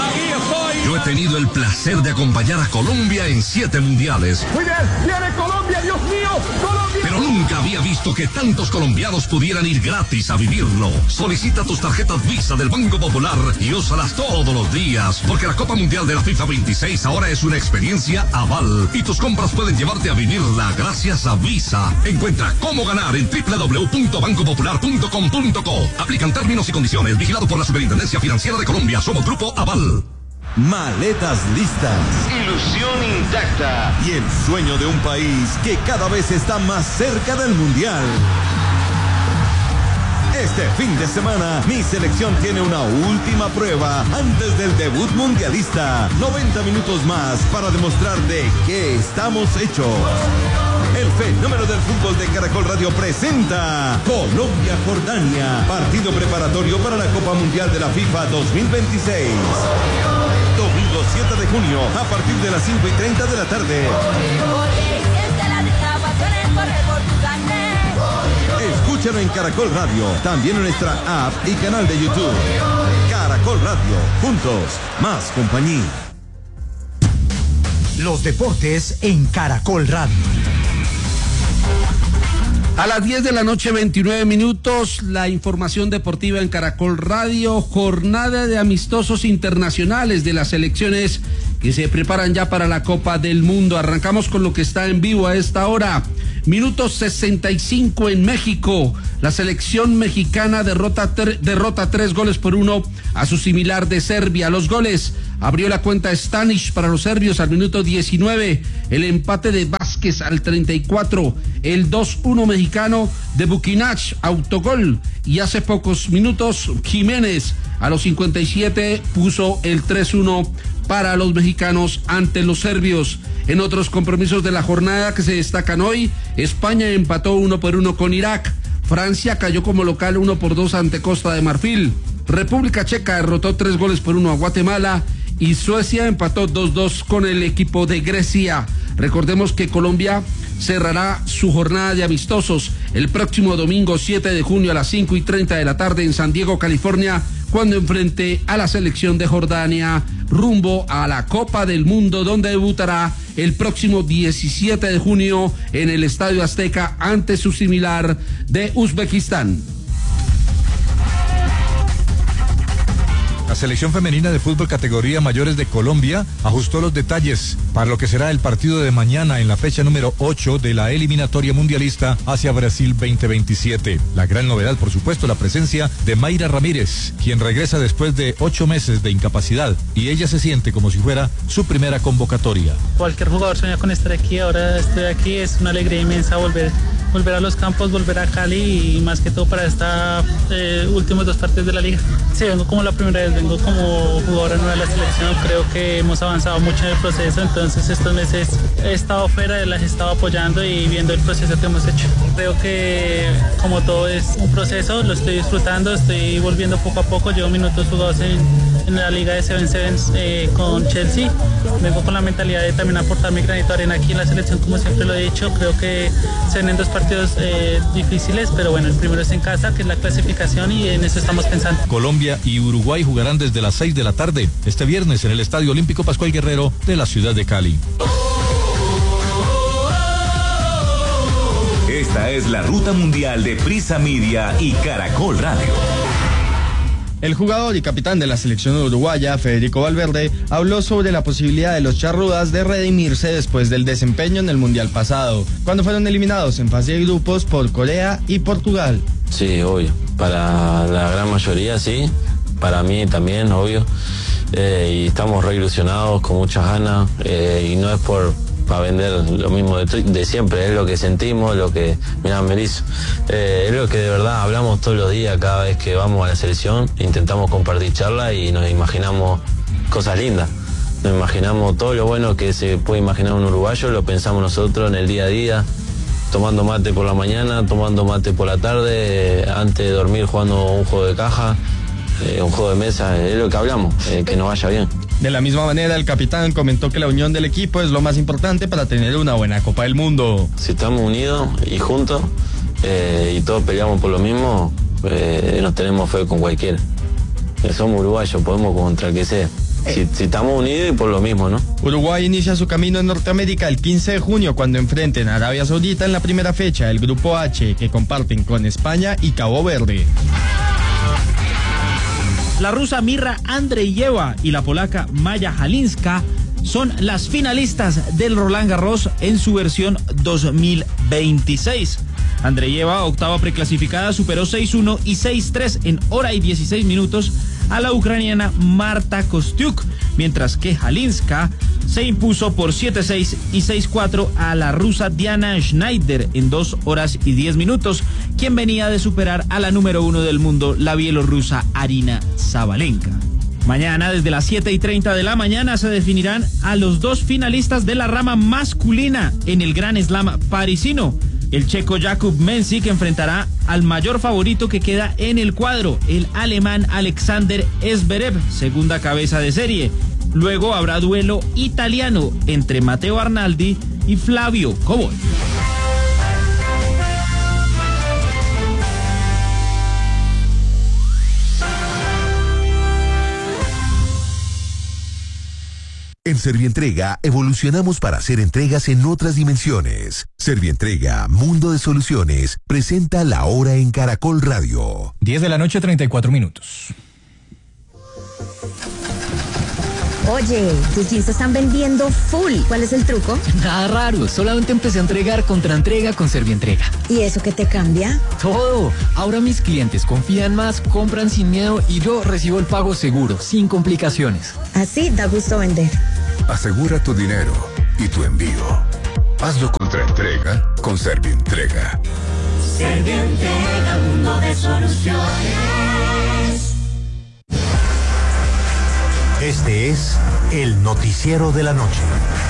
Yo he tenido el placer de acompañar a Colombia en siete mundiales. Muy bien, viene Colombia, Dios mío, Colombia. Pero nunca había visto que tantos colombianos pudieran ir gratis a vivirlo. Solicita tus tarjetas Visa del Banco Popular y úsalas todos los días, porque la Copa Mundial de la FIFA veintiséis ahora es una experiencia aval y tus compras pueden llevarte a vivirla gracias a Visa. Encuentra cómo ganar en doble u doble u doble u punto banco popular punto com punto co. Aplican términos y condiciones. Vigilado por la Superintendencia Financiera de Colombia. Somos Grupo Aval. Maletas listas, ilusión intacta y el sueño de un país que cada vez está más cerca del Mundial. Este fin de semana, mi selección tiene una última prueba antes del debut mundialista. noventa minutos más para demostrar de qué estamos hechos. El fenómeno del fútbol de Caracol Radio presenta Colombia-Jordania, partido preparatorio para la Copa Mundial de la FIFA dos mil veintiséis. Domingo siete de junio, a partir de las cinco y treinta de la tarde. Escúchalo en Caracol Radio, también en nuestra app y canal de YouTube. Caracol Radio, juntos, más compañía. Los deportes en Caracol Radio. A las diez de la noche, veintinueve minutos, la información deportiva en Caracol Radio, jornada de amistosos internacionales de las selecciones que se preparan ya para la Copa del Mundo. Arrancamos con lo que está en vivo a esta hora. Minuto sesenta y cinco en México. La selección mexicana derrota, ter, derrota tres goles por uno a su similar de Serbia. Los goles abrió la cuenta Stanic para los serbios al minuto diecinueve. El empate de Vázquez al treinta y cuatro. El dos uno mexicano de Bukinach, autogol. Y hace pocos minutos Jiménez a los cincuenta y siete puso el tres uno para los mexicanos ante los serbios. En otros compromisos de la jornada que se destacan hoy, España empató uno por uno con Irak. Francia cayó como local uno por dos ante Costa de Marfil. República Checa derrotó tres goles por uno a Guatemala. Y Suecia empató dos dos con el equipo de Grecia. Recordemos que Colombia cerrará su jornada de amistosos el próximo domingo siete de junio a las cinco y treinta de la tarde en San Diego, California, cuando enfrente a la selección de Jordania rumbo a la Copa del Mundo, donde debutará el próximo diecisiete de junio en el Estadio Azteca ante su similar de Uzbekistán. La selección femenina de fútbol categoría mayores de Colombia ajustó los detalles para lo que será el partido de mañana en la fecha número ocho de la eliminatoria mundialista hacia Brasil veinte veintisiete. La gran novedad, por supuesto, la presencia de Mayra Ramírez, quien regresa después de ocho meses de incapacidad y ella se siente como si fuera su primera convocatoria. Cualquier jugador sueña con estar aquí, ahora estoy aquí, es una alegría inmensa volver volver a los campos, volver a Cali y más que todo para estos eh, últimos dos partidos de la liga. Sí, vengo como la primera vez, vengo como jugadora nueva de la selección, creo que hemos avanzado mucho en el proceso, entonces estos meses he estado fuera, las he estado apoyando y viendo el proceso que hemos hecho. Creo que como todo es un proceso, lo estoy disfrutando, estoy volviendo poco a poco, llevo minutos jugados en, en la liga de Seven Sevens eh, con Chelsea, vengo con la mentalidad de también aportar mi granito de arena aquí en la selección, como siempre lo he dicho, creo que se vienen dos partidos eh, difíciles, pero bueno, el primero es en casa, que es la clasificación y en eso estamos pensando. Colombia y Uruguay jugarán desde las seis de la tarde este viernes en el Estadio Olímpico Pascual Guerrero de la ciudad de Cali. Esta es la ruta mundial de Prisa Media y Caracol Radio. El jugador y capitán de la selección uruguaya, Federico Valverde, habló sobre la posibilidad de los charrúas de redimirse después del desempeño en el Mundial pasado, cuando fueron eliminados en fase de grupos por Corea y Portugal. Sí, obvio. Para la gran mayoría, sí. Para mí también, obvio. Eh, y estamos re ilusionados, con muchas ganas, eh, y no es por para vender lo mismo de, de siempre, es lo que sentimos, lo que, mirá, Merizo, eh, es lo que de verdad hablamos todos los días cada vez que vamos a la selección, intentamos compartir charla y nos imaginamos cosas lindas, nos imaginamos todo lo bueno que se puede imaginar un uruguayo, lo pensamos nosotros en el día a día, tomando mate por la mañana, tomando mate por la tarde, eh, antes de dormir jugando un juego de caja, eh, un juego de mesa, es lo que hablamos, eh, que nos vaya bien. De la misma manera, el capitán comentó que la unión del equipo es lo más importante para tener una buena Copa del Mundo. Si estamos unidos y juntos eh, y todos peleamos por lo mismo, eh, nos tenemos fe con cualquiera. Eh, somos uruguayos, podemos contra el que sea. Si, si estamos unidos y por lo mismo, ¿no? Uruguay inicia su camino en Norteamérica el quince de junio cuando enfrenten a Arabia Saudita en la primera fecha del Grupo H que comparten con España y Cabo Verde. La rusa Mirra Andreyeva y la polaca Maya Halinska son las finalistas del Roland Garros en su versión dos mil veintiséis. Andreyeva, octava preclasificada, superó seis uno y seis tres en hora y dieciséis minutos a la ucraniana Marta Kostyuk, mientras que Halinska se impuso por siete seis y seis cuatro a la rusa Diana Schneider en dos horas y diez minutos, quien venía de superar a la número uno del mundo, la bielorrusa Arina Sabalenka. Mañana, desde las siete y treinta de la mañana, se definirán a los dos finalistas de la rama masculina en el Gran Slam parisino. El checo Jakub Mensik enfrentará al mayor favorito que queda en el cuadro, el alemán Alexander Zverev, segunda cabeza de serie. Luego habrá duelo italiano entre Matteo Arnaldi y Flavio Cobo. En En Servientrega evolucionamos para hacer entregas en otras dimensiones. Servientrega, Mundo de Soluciones, presenta La Hora en Caracol Radio. diez de la noche, treinta y cuatro minutos. Oye, tus jeans se están vendiendo full. ¿Cuál es el truco? Nada raro, solamente empecé a entregar contra entrega con Servientrega. ¿Y eso qué te cambia? Todo. Ahora mis clientes confían más, compran sin miedo y yo recibo el pago seguro, sin complicaciones. Así da gusto vender. Asegura tu dinero y tu envío. Hazlo contra entrega con Servientrega. Servientrega, mundo de soluciones. Este es el noticiero de la noche.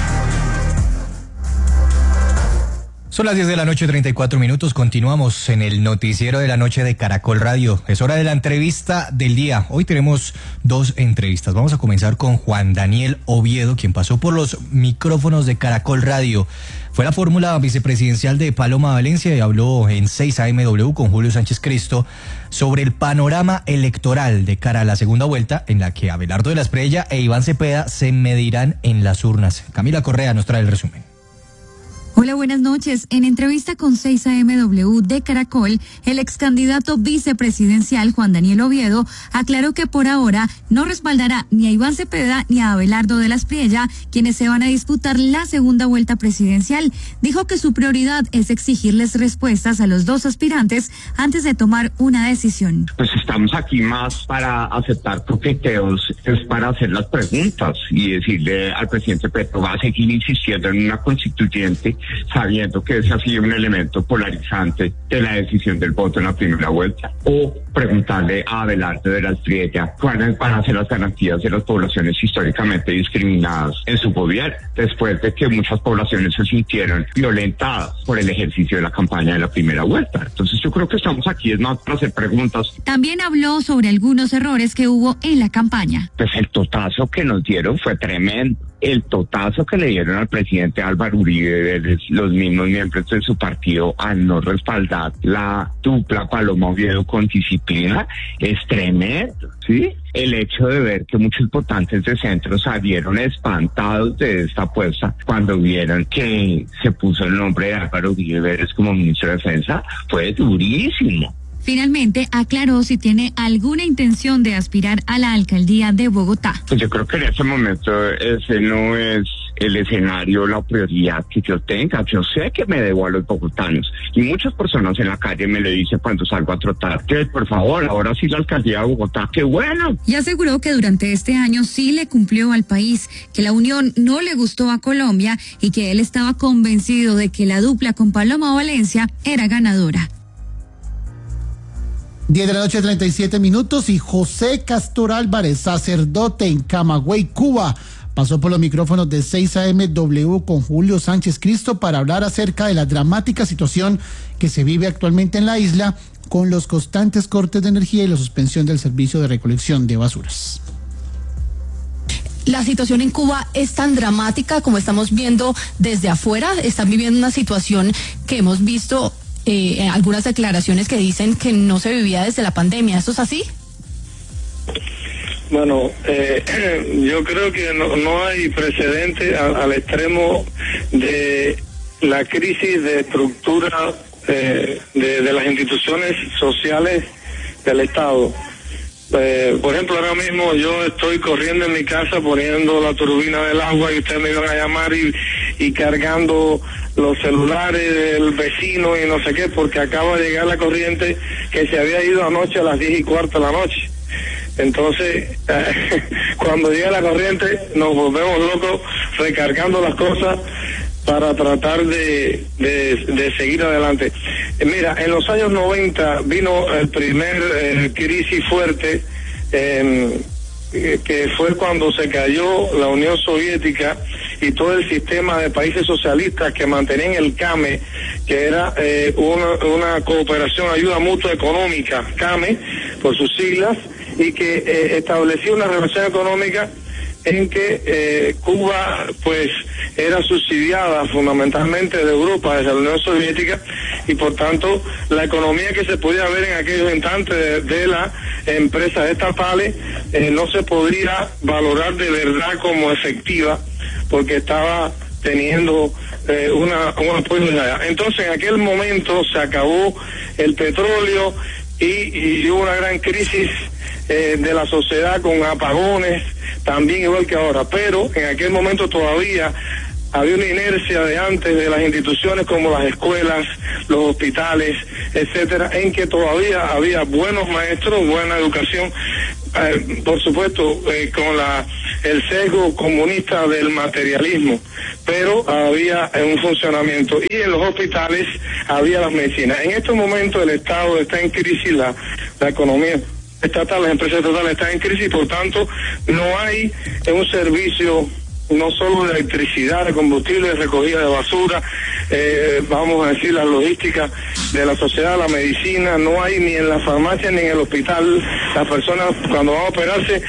Son las diez de la noche, treinta y cuatro minutos. Continuamos en el noticiero de la noche de Caracol Radio. Es hora de la entrevista del día. Hoy tenemos dos entrevistas. Vamos a comenzar con Juan Daniel Oviedo, quien pasó por los micrófonos de Caracol Radio. Fue la fórmula vicepresidencial de Paloma Valencia y habló en seis A M W con Julio Sánchez Cristo sobre el panorama electoral de cara a la segunda vuelta, en la que Abelardo de la Espriella e Iván Cepeda se medirán en las urnas. Camila Correa nos trae el resumen. Hola, buenas noches. En entrevista con seis A M W de Caracol, el ex candidato vicepresidencial Juan Daniel Oviedo aclaró que por ahora no respaldará ni a Iván Cepeda ni a Abelardo de la Espriella, quienes se van a disputar la segunda vuelta presidencial. Dijo que su prioridad es exigirles respuestas a los dos aspirantes antes de tomar una decisión. Pues estamos aquí más para aceptar coqueteos, es para hacer las preguntas y decirle al presidente Petro, va a seguir insistiendo en una constituyente, sabiendo que ese ha sido un elemento polarizante de la decisión del voto en la primera vuelta, o preguntarle a Abelardo de la Espriella cuáles van a ser las garantías de las poblaciones históricamente discriminadas en su gobierno, después de que muchas poblaciones se sintieron violentadas por el ejercicio de la campaña de la primera vuelta. Entonces yo creo que estamos aquí es más para hacer preguntas. También habló sobre algunos errores que hubo en la campaña. Pues el totazo que nos dieron fue tremendo. El totazo que le dieron al presidente Álvaro Uribe, los mismos miembros de su partido, al no respaldar la dupla Paloma Oviedo con disciplina, es tremendo, ¿sí? El hecho de ver que muchos votantes de centro salieron espantados de esta apuesta cuando vieron que se puso el nombre de Álvaro Uribe como ministro de Defensa, fue durísimo. Finalmente, aclaró si tiene alguna intención de aspirar a la alcaldía de Bogotá. Pues yo creo que en este momento ese no es el escenario, la prioridad que yo tenga. Yo sé que me debo a los bogotanos y muchas personas en la calle me lo dicen cuando salgo a trotar, que por favor, ahora sí la alcaldía de Bogotá, qué bueno. Y aseguró que durante este año sí le cumplió al país, que la unión no le gustó a Colombia y que él estaba convencido de que la dupla con Paloma Valencia era ganadora. diez de la noche, treinta y siete minutos, y José Castor Álvarez, sacerdote en Camagüey, Cuba, pasó por los micrófonos de seis A M W con Julio Sánchez Cristo para hablar acerca de la dramática situación que se vive actualmente en la isla con los constantes cortes de energía y la suspensión del servicio de recolección de basuras. La situación en Cuba es tan dramática como estamos viendo desde afuera. Están viviendo una situación que hemos visto Eh, algunas declaraciones que dicen que no se vivía desde la pandemia. ¿Eso es así? Bueno, eh, yo creo que no, no hay precedente al, al extremo de la crisis de estructura eh, de, de las instituciones sociales del Estado. Eh, por ejemplo, ahora mismo yo estoy corriendo en mi casa poniendo la turbina del agua y ustedes me iban a llamar y, y cargando los celulares del vecino y no sé qué, porque acaba de llegar la corriente que se había ido anoche a las diez y cuarto de la noche. Entonces, eh, cuando llega la corriente nos volvemos locos recargando las cosas para tratar de, de, de seguir adelante. Eh, mira, en los años noventa vino el primer eh, crisis fuerte, eh, que fue cuando se cayó la Unión Soviética y todo el sistema de países socialistas que mantenían el CAME, que era eh, una, una cooperación, ayuda mutua económica, CAME, por sus siglas, y que eh, establecía una relación económica en que eh, Cuba pues era subsidiada fundamentalmente de Europa, desde la Unión Soviética, y por tanto la economía que se podía ver en aquellos instantes de, de las empresas estatales eh, no se podría valorar de verdad como efectiva porque estaba teniendo eh, una, un apoyo de allá. Entonces en aquel momento se acabó el petróleo y, y hubo una gran crisis eh, de la sociedad con apagones, también igual que ahora, pero en aquel momento todavía había una inercia de antes de las instituciones como las escuelas, los hospitales, etcétera, en que todavía había buenos maestros, buena educación, eh, por supuesto eh, con la el sesgo comunista del materialismo, pero había eh, un funcionamiento, y en los hospitales había las medicinas. En estos momentos el Estado está en crisis, la, la economía estatal, las empresas estatales están en crisis, por tanto no hay un servicio no solo de electricidad, de combustible, de recogida de basura, eh, vamos a decir la logística de la sociedad, la medicina, no hay ni en la farmacia ni en el hospital. Las personas cuando van a operarse,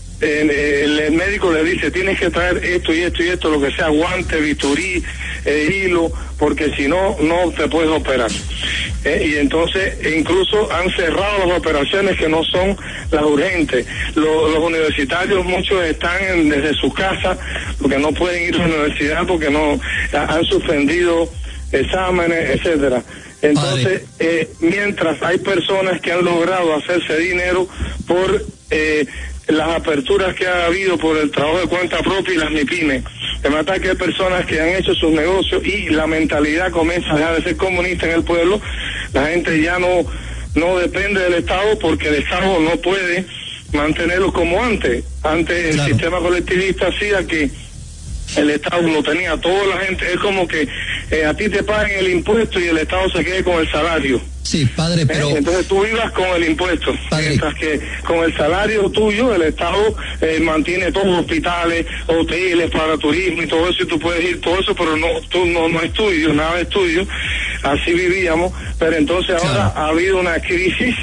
eh, el, el médico le dice tienes que traer esto y esto y esto, lo que sea, guante, bisturí, eh, hilo, porque si no, no te puedes operar. Eh, y entonces incluso han cerrado las operaciones que no son las urgentes. Los, los universitarios, muchos están en, desde su casa porque no pueden ir a la universidad porque no han suspendido exámenes, etcétera. Entonces, eh, mientras hay personas que han logrado hacerse dinero por eh, las aperturas que ha habido por el trabajo de cuenta propia y las MIPYME, de matar que hay personas que han hecho sus negocios y la mentalidad comienza a dejar de ser comunista en el pueblo. La gente ya no no depende del Estado porque el Estado no puede mantenerlo como antes. Antes el sistema colectivista hacía que el Estado lo tenía toda la gente, es como que eh, a ti te pagan el impuesto y el Estado se quede con el salario. Sí, padre, pero... ¿Eh? Entonces tú vivas con el impuesto, padre, mientras que con el salario tuyo el Estado eh, mantiene todos los hospitales, hoteles para turismo y todo eso, y tú puedes ir todo eso, pero no, tú no, no es tuyo, nada es tuyo. Así vivíamos, pero entonces ahora claro. ha habido una crisis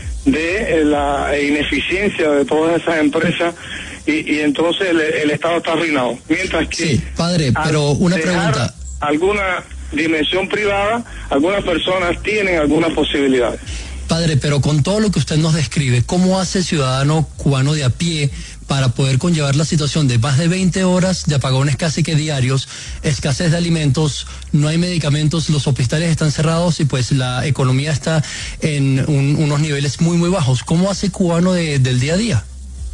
de eh, la ineficiencia de todas esas empresas. Y, y entonces el, el Estado está arruinado. Mientras que... Sí, padre, pero una pregunta. Alguna dimensión privada, algunas personas tienen algunas posibilidades. Padre, pero con todo lo que usted nos describe, ¿cómo hace el ciudadano cubano de a pie para poder conllevar la situación de más de veinte horas de apagones casi que diarios, escasez de alimentos, no hay medicamentos, los hospitales están cerrados y pues la economía está en un, unos niveles muy, muy bajos? ¿Cómo hace el cubano de, del día a día?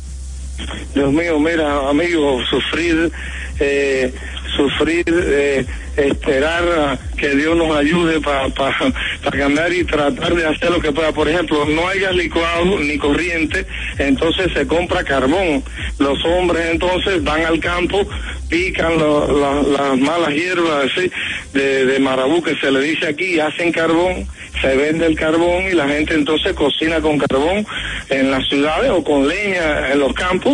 Dios mío, mira, amigo, sufrir, eh, sufrir, eh, esperar a que Dios nos ayude para pa, pa cambiar y tratar de hacer lo que pueda. Por ejemplo, no hay gas licuado ni corriente, entonces se compra carbón. Los hombres entonces van al campo, pican lo, la, las malas hierbas así, de, de marabú que se le dice aquí, hacen carbón, se vende el carbón y la gente entonces cocina con carbón en las ciudades o con leña en los campos.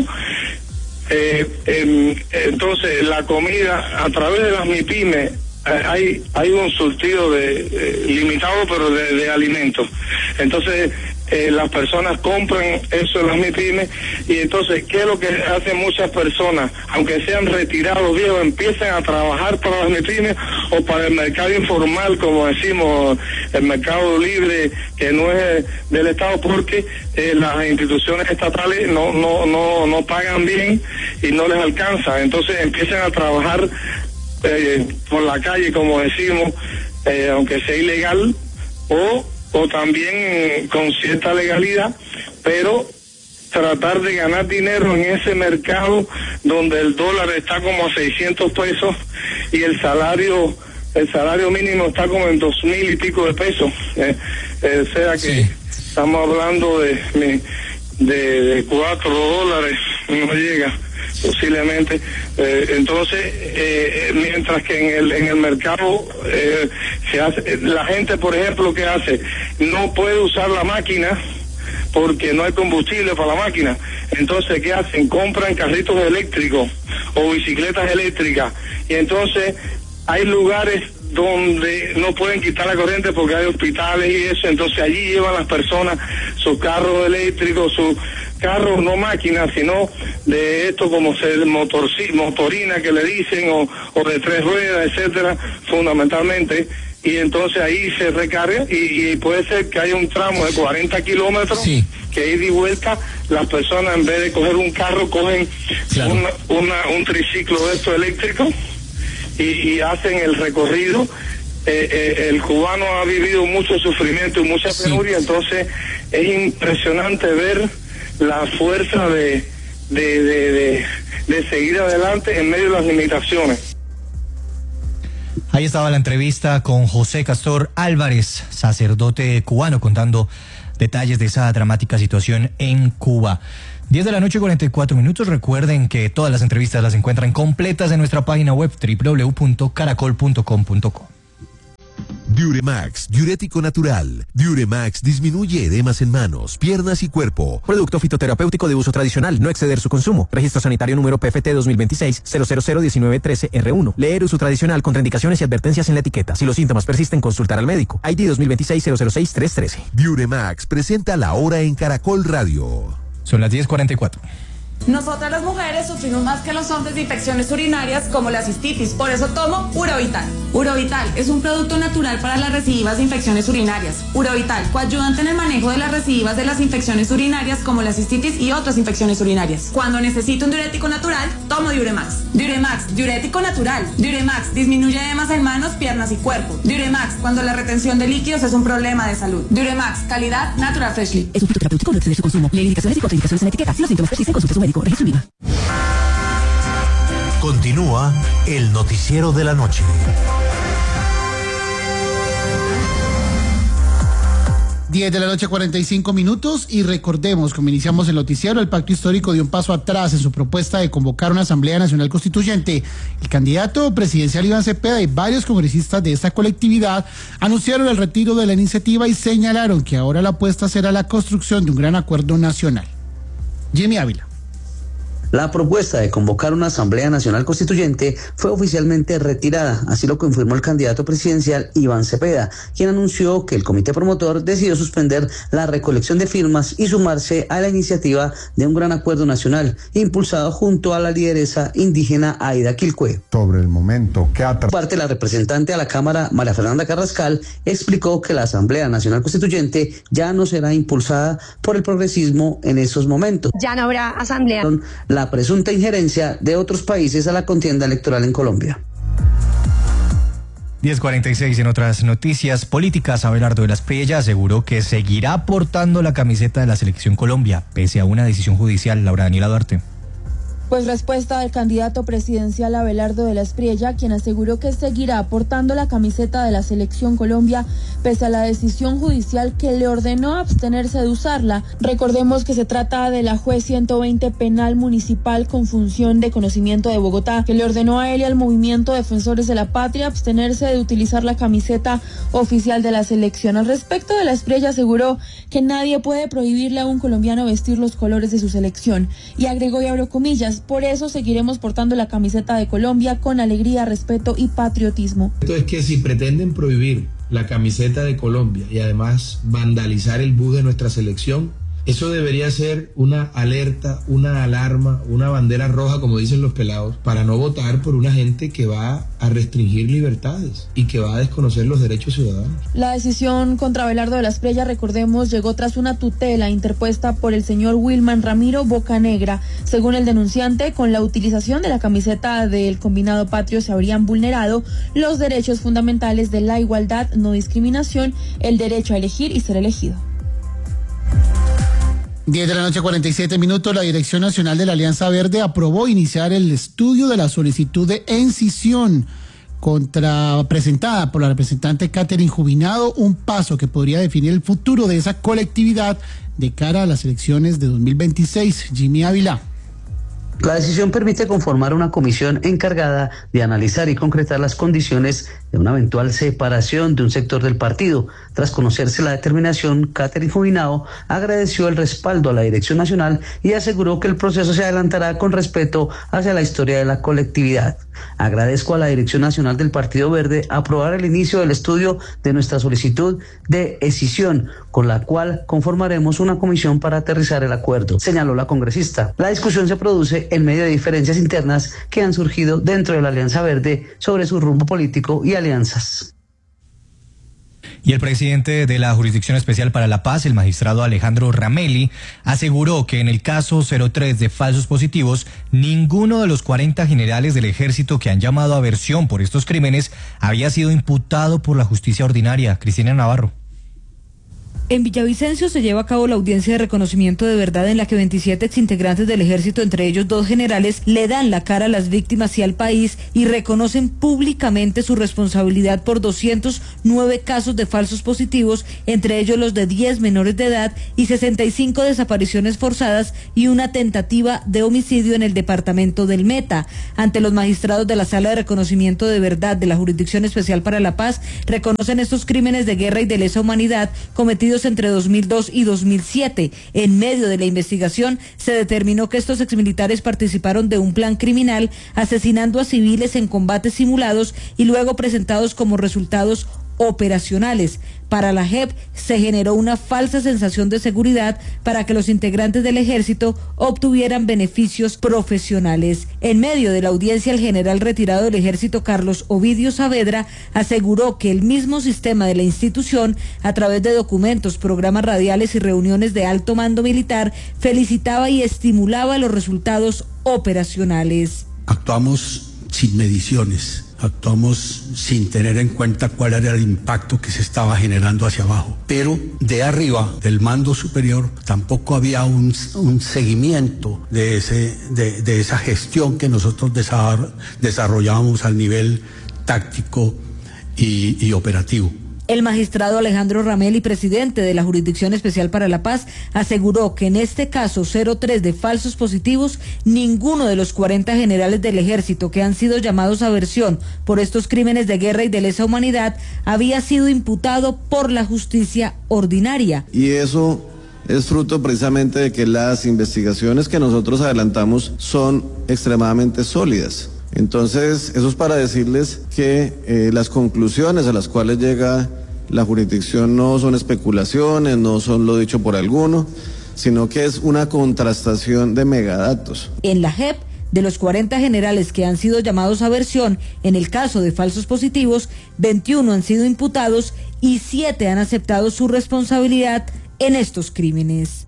Eh, eh, entonces la comida a través de las MIPYME, eh, hay hay un surtido de eh, limitado pero de, de alimentos. Entonces eh, las personas compran eso en las MIPYME y entonces ¿qué es lo que hacen muchas personas? Aunque sean retirados viejos, empiezan a trabajar para las MIPYME o para el mercado informal, como decimos, el mercado libre que no es del Estado, porque eh, las instituciones estatales no no no no pagan bien y no les alcanza. Entonces empiezan a trabajar eh, por la calle, como decimos, eh, aunque sea ilegal, o o también con cierta legalidad, pero tratar de ganar dinero en ese mercado donde el dólar está como a seiscientos pesos y el salario el salario mínimo está como en dos mil y pico de pesos. Eh, eh, o sea que sí. Estamos hablando de, de, de cuatro dólares, no llega posiblemente. Eh, entonces, eh, mientras que en el en el mercado eh, se hace, la gente, por ejemplo, ¿qué hace? No puede usar la máquina porque no hay combustible para la máquina. Entonces, ¿qué hacen? Compran carritos eléctricos o bicicletas eléctricas. Y entonces hay lugares donde no pueden quitar la corriente porque hay hospitales y eso, entonces allí llevan las personas sus carros eléctricos, sus carros, no máquinas, sino de esto como ser motorci, motorina que le dicen, o, o de tres ruedas, etcétera, fundamentalmente, y entonces ahí se recarga y, y puede ser que haya un tramo de cuarenta kilómetros sí. que ida y vuelta las personas en vez de coger un carro cogen claro. una, una, un triciclo de estos eléctricos y, y hacen el recorrido. Eh, eh, el cubano ha vivido mucho sufrimiento y mucha penuria, sí. entonces es impresionante ver la fuerza de, de, de, de, de seguir adelante en medio de las limitaciones. Ahí estaba la entrevista con José Castor Álvarez, sacerdote cubano, contando detalles de esa dramática situación en Cuba. diez de la noche, cuarenta y cuatro minutos. Recuerden que todas las entrevistas las encuentran completas en nuestra página web doble u doble u doble u punto caracol punto com punto co. Diuremax, diurético natural. Diuremax disminuye edemas en manos, piernas y cuerpo. Producto fitoterapéutico de uso tradicional, no exceder su consumo. Registro sanitario número P F T dos mil veintiséis cero cero cero diecinueve trece R uno. Leer uso tradicional, contraindicaciones y advertencias en la etiqueta. Si los síntomas persisten, consultar al médico. I D dos mil veintiséis cero cero seis tres trece. Diuremax presenta la hora en Caracol Radio. Son las diez cuarenta y cuatro. Nosotras las mujeres sufrimos más que los hombres de infecciones urinarias como la cistitis, por eso tomo Urovital. Urovital es un producto natural para las recidivas de infecciones urinarias. Urovital, coayudante en el manejo de las recidivas de las infecciones urinarias como la cistitis y otras infecciones urinarias. Cuando necesito un diurético natural, tomo Diuremax. Diuremax, diurético natural. Diuremax, disminuye edemas en manos, piernas y cuerpo. Diuremax, cuando la retención de líquidos es un problema de salud. Diuremax, calidad Natural Freshly. Es un fitoterapéutico, no exceder su consumo. Lee indicaciones y contraindicaciones en la etiqueta. Si los síntomas persisten, consulte a su médico. Registro IVA. Continúa el noticiero de la noche. diez de la noche, cuarenta y cinco minutos, y recordemos, como iniciamos el noticiero, el pacto histórico dio un paso atrás en su propuesta de convocar una Asamblea Nacional Constituyente. El candidato presidencial Iván Cepeda y varios congresistas de esta colectividad anunciaron el retiro de la iniciativa y señalaron que ahora la apuesta será la construcción de un gran acuerdo nacional. Jimmy Ávila. La propuesta de convocar una Asamblea Nacional Constituyente fue oficialmente retirada, así lo confirmó el candidato presidencial Iván Cepeda, quien anunció que el comité promotor decidió suspender la recolección de firmas y sumarse a la iniciativa de un gran acuerdo nacional, impulsado junto a la lideresa indígena Aida Quilcue. Sobre el momento que ha... Por parte, la representante a la Cámara, María Fernanda Carrascal, explicó que la Asamblea Nacional Constituyente ya no será impulsada por el progresismo en esos momentos. Ya no habrá asamblea. La presunta injerencia de otros países a la contienda electoral en Colombia. diez cuarenta y seis en otras noticias políticas. Abelardo de la Espriella aseguró que seguirá portando la camiseta de la Selección Colombia, pese a una decisión judicial. Laura Daniela Duarte. Pues respuesta del candidato presidencial Abelardo de la Espriella, quien aseguró que seguirá portando la camiseta de la Selección Colombia pese a la decisión judicial que le ordenó abstenerse de usarla. Recordemos que se trata de la juez ciento veinte penal municipal con función de conocimiento de Bogotá, que le ordenó a él y al movimiento Defensores de la Patria abstenerse de utilizar la camiseta oficial de la selección. Al respecto, de la Espriella aseguró que nadie puede prohibirle a un colombiano vestir los colores de su selección y agregó, y abro comillas, por eso seguiremos portando la camiseta de Colombia con alegría, respeto y patriotismo. Esto es que si pretenden prohibir la camiseta de Colombia y además vandalizar el bus de nuestra selección, eso debería ser una alerta, una alarma, una bandera roja, como dicen los pelados, para no votar por una gente que va a restringir libertades y que va a desconocer los derechos ciudadanos. La decisión contra Abelardo de la Espriella, recordemos, llegó tras una tutela interpuesta por el señor Wilman Ramiro Bocanegra. Según el denunciante, con la utilización de la camiseta del Combinado Patrio se habrían vulnerado los derechos fundamentales de la igualdad, no discriminación, el derecho a elegir y ser elegido. diez de la noche, cuarenta y siete minutos, la Dirección Nacional de la Alianza Verde aprobó iniciar el estudio de la solicitud de escisión contra, presentada por la representante Catherine Jubinado, un paso que podría definir el futuro de esa colectividad de cara a las elecciones de dos mil veintiséis. Jimmy Ávila. La decisión permite conformar una comisión encargada de analizar y concretar las condiciones de una eventual separación de un sector del partido. Tras conocerse la determinación, Catherine Jubinado agradeció el respaldo a la Dirección Nacional y aseguró que el proceso se adelantará con respeto hacia la historia de la colectividad. Agradezco a la Dirección Nacional del Partido Verde aprobar el inicio del estudio de nuestra solicitud de escisión, con la cual conformaremos una comisión para aterrizar el acuerdo, señaló la congresista. La discusión se produce en medio de diferencias internas que han surgido dentro de la Alianza Verde sobre su rumbo político y alianzas. Y el presidente de la Jurisdicción Especial para la Paz, el magistrado Alejandro Ramelli, aseguró que en el caso cero tres de falsos positivos, ninguno de los cuarenta generales del ejército que han llamado a versión por estos crímenes había sido imputado por la justicia ordinaria. Cristina Navarro. En Villavicencio se lleva a cabo la audiencia de reconocimiento de verdad en la que veintisiete exintegrantes del ejército, entre ellos dos generales, le dan la cara a las víctimas y al país y reconocen públicamente su responsabilidad por doscientos nueve casos de falsos positivos, entre ellos los de diez menores de edad y sesenta y cinco desapariciones forzadas y una tentativa de homicidio en el departamento del Meta. Ante los magistrados de la Sala de Reconocimiento de Verdad de la Jurisdicción Especial para la Paz, reconocen estos crímenes de guerra y de lesa humanidad cometidos entre dos mil dos y dos mil siete. En medio de la investigación se determinó que estos exmilitares participaron de un plan criminal asesinando a civiles en combates simulados y luego presentados como resultados operacionales. Para la J E P se generó una falsa sensación de seguridad para que los integrantes del ejército obtuvieran beneficios profesionales. En medio de la audiencia, el general retirado del ejército Carlos Ovidio Saavedra aseguró que el mismo sistema de la institución, a través de documentos, programas radiales y reuniones de alto mando militar, felicitaba y estimulaba los resultados operacionales. Actuamos sin mediciones. Actuamos sin tener en cuenta cuál era el impacto que se estaba generando hacia abajo. Pero de arriba, del mando superior, tampoco había un, un seguimiento de, ese, de, de esa gestión que nosotros desarrollábamos al nivel táctico y, y operativo. El magistrado Alejandro Ramelli, presidente de la Jurisdicción Especial para la Paz, aseguró que en este caso cero tres de falsos positivos, ninguno de los cuarenta generales del ejército que han sido llamados a versión por estos crímenes de guerra y de lesa humanidad había sido imputado por la justicia ordinaria. Y eso es fruto precisamente de que las investigaciones que nosotros adelantamos son extremadamente sólidas. Entonces, eso es para decirles que eh, las conclusiones a las cuales llega la jurisdicción no son especulaciones, no son lo dicho por alguno, sino que es una contrastación de megadatos. En la J E P, de los cuarenta generales que han sido llamados a versión, en el caso de falsos positivos, veintiuno han sido imputados y siete han aceptado su responsabilidad en estos crímenes.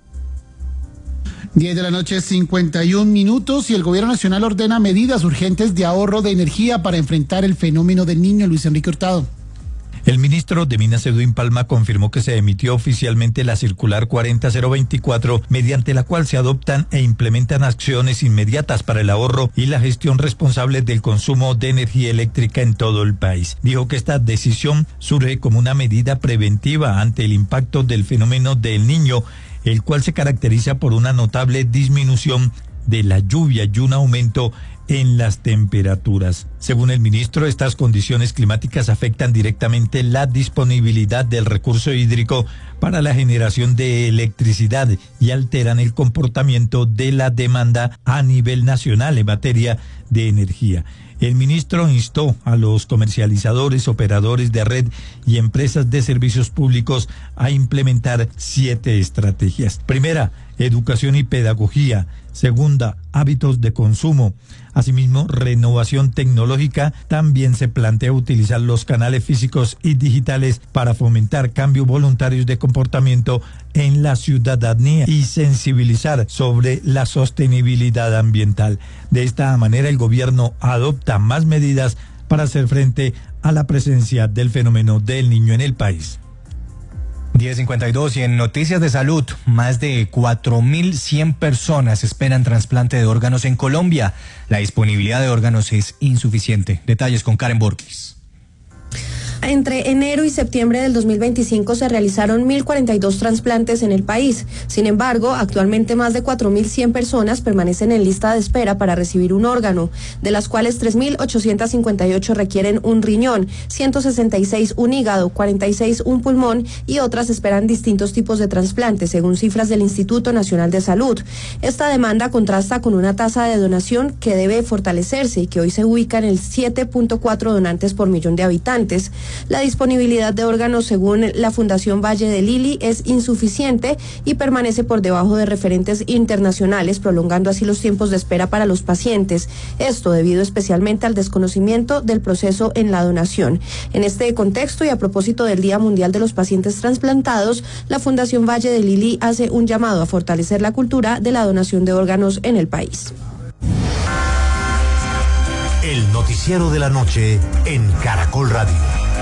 diez de la noche, cincuenta y un minutos, y el gobierno nacional ordena medidas urgentes de ahorro de energía para enfrentar el fenómeno del Niño. Luis Enrique Hurtado. El ministro de Minas, Edwin Palma, confirmó que se emitió oficialmente la circular cuarenta mil veinticuatro, mediante la cual se adoptan e implementan acciones inmediatas para el ahorro y la gestión responsable del consumo de energía eléctrica en todo el país. Dijo que esta decisión surge como una medida preventiva ante el impacto del fenómeno del Niño, el cual se caracteriza por una notable disminución de la lluvia y un aumento en las temperaturas. Según el ministro, estas condiciones climáticas afectan directamente la disponibilidad del recurso hídrico para la generación de electricidad y alteran el comportamiento de la demanda a nivel nacional en materia de energía. El ministro instó a los comercializadores, operadores de red y empresas de servicios públicos a implementar siete estrategias. Primera, educación y pedagogía. Segunda, hábitos de consumo. Asimismo, renovación tecnológica. También se plantea utilizar los canales físicos y digitales para fomentar cambios voluntarios de comportamiento en la ciudadanía y sensibilizar sobre la sostenibilidad ambiental. De esta manera, el gobierno adopta más medidas para hacer frente a la presencia del fenómeno del Niño en el país. diez cincuenta y dos, y en noticias de salud, más de cuatro mil cien personas esperan trasplante de órganos en Colombia. La disponibilidad de órganos es insuficiente. Detalles con Karen Borges. Entre enero y septiembre del dos mil veinticinco se realizaron mil cuarenta y dos trasplantes en el país. Sin embargo, actualmente más de cuatro mil cien personas permanecen en lista de espera para recibir un órgano, de las cuales tres mil ochocientos cincuenta y ocho requieren un riñón, ciento sesenta y seis un hígado, cuarenta y seis un pulmón y otras esperan distintos tipos de trasplantes, según cifras del Instituto Nacional de Salud. Esta demanda contrasta con una tasa de donación que debe fortalecerse y que hoy se ubica en el siete punto cuatro donantes por millón de habitantes. La disponibilidad de órganos, según la Fundación Valle de Lili, es insuficiente y permanece por debajo de referentes internacionales, prolongando así los tiempos de espera para los pacientes. Esto debido especialmente al desconocimiento del proceso en la donación. En este contexto y a propósito del Día Mundial de los Pacientes Transplantados, la Fundación Valle de Lili hace un llamado a fortalecer la cultura de la donación de órganos en el país. El noticiero de la noche en Caracol Radio.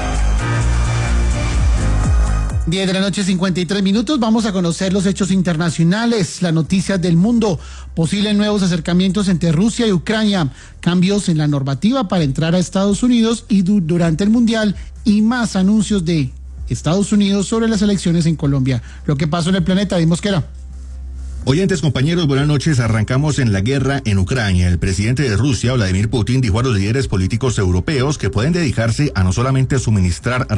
diez de la noche, cincuenta y tres minutos. Vamos a conocer los hechos internacionales, las noticias del mundo, posibles nuevos acercamientos entre Rusia y Ucrania, cambios en la normativa para entrar a Estados Unidos y du- durante el Mundial y más anuncios de Estados Unidos sobre las elecciones en Colombia. Lo que pasó en el planeta, vimos que era. Oyentes, compañeros, buenas noches. Arrancamos en la guerra en Ucrania. El presidente de Rusia, Vladimir Putin, dijo a los líderes políticos europeos que pueden dedicarse a no solamente suministrar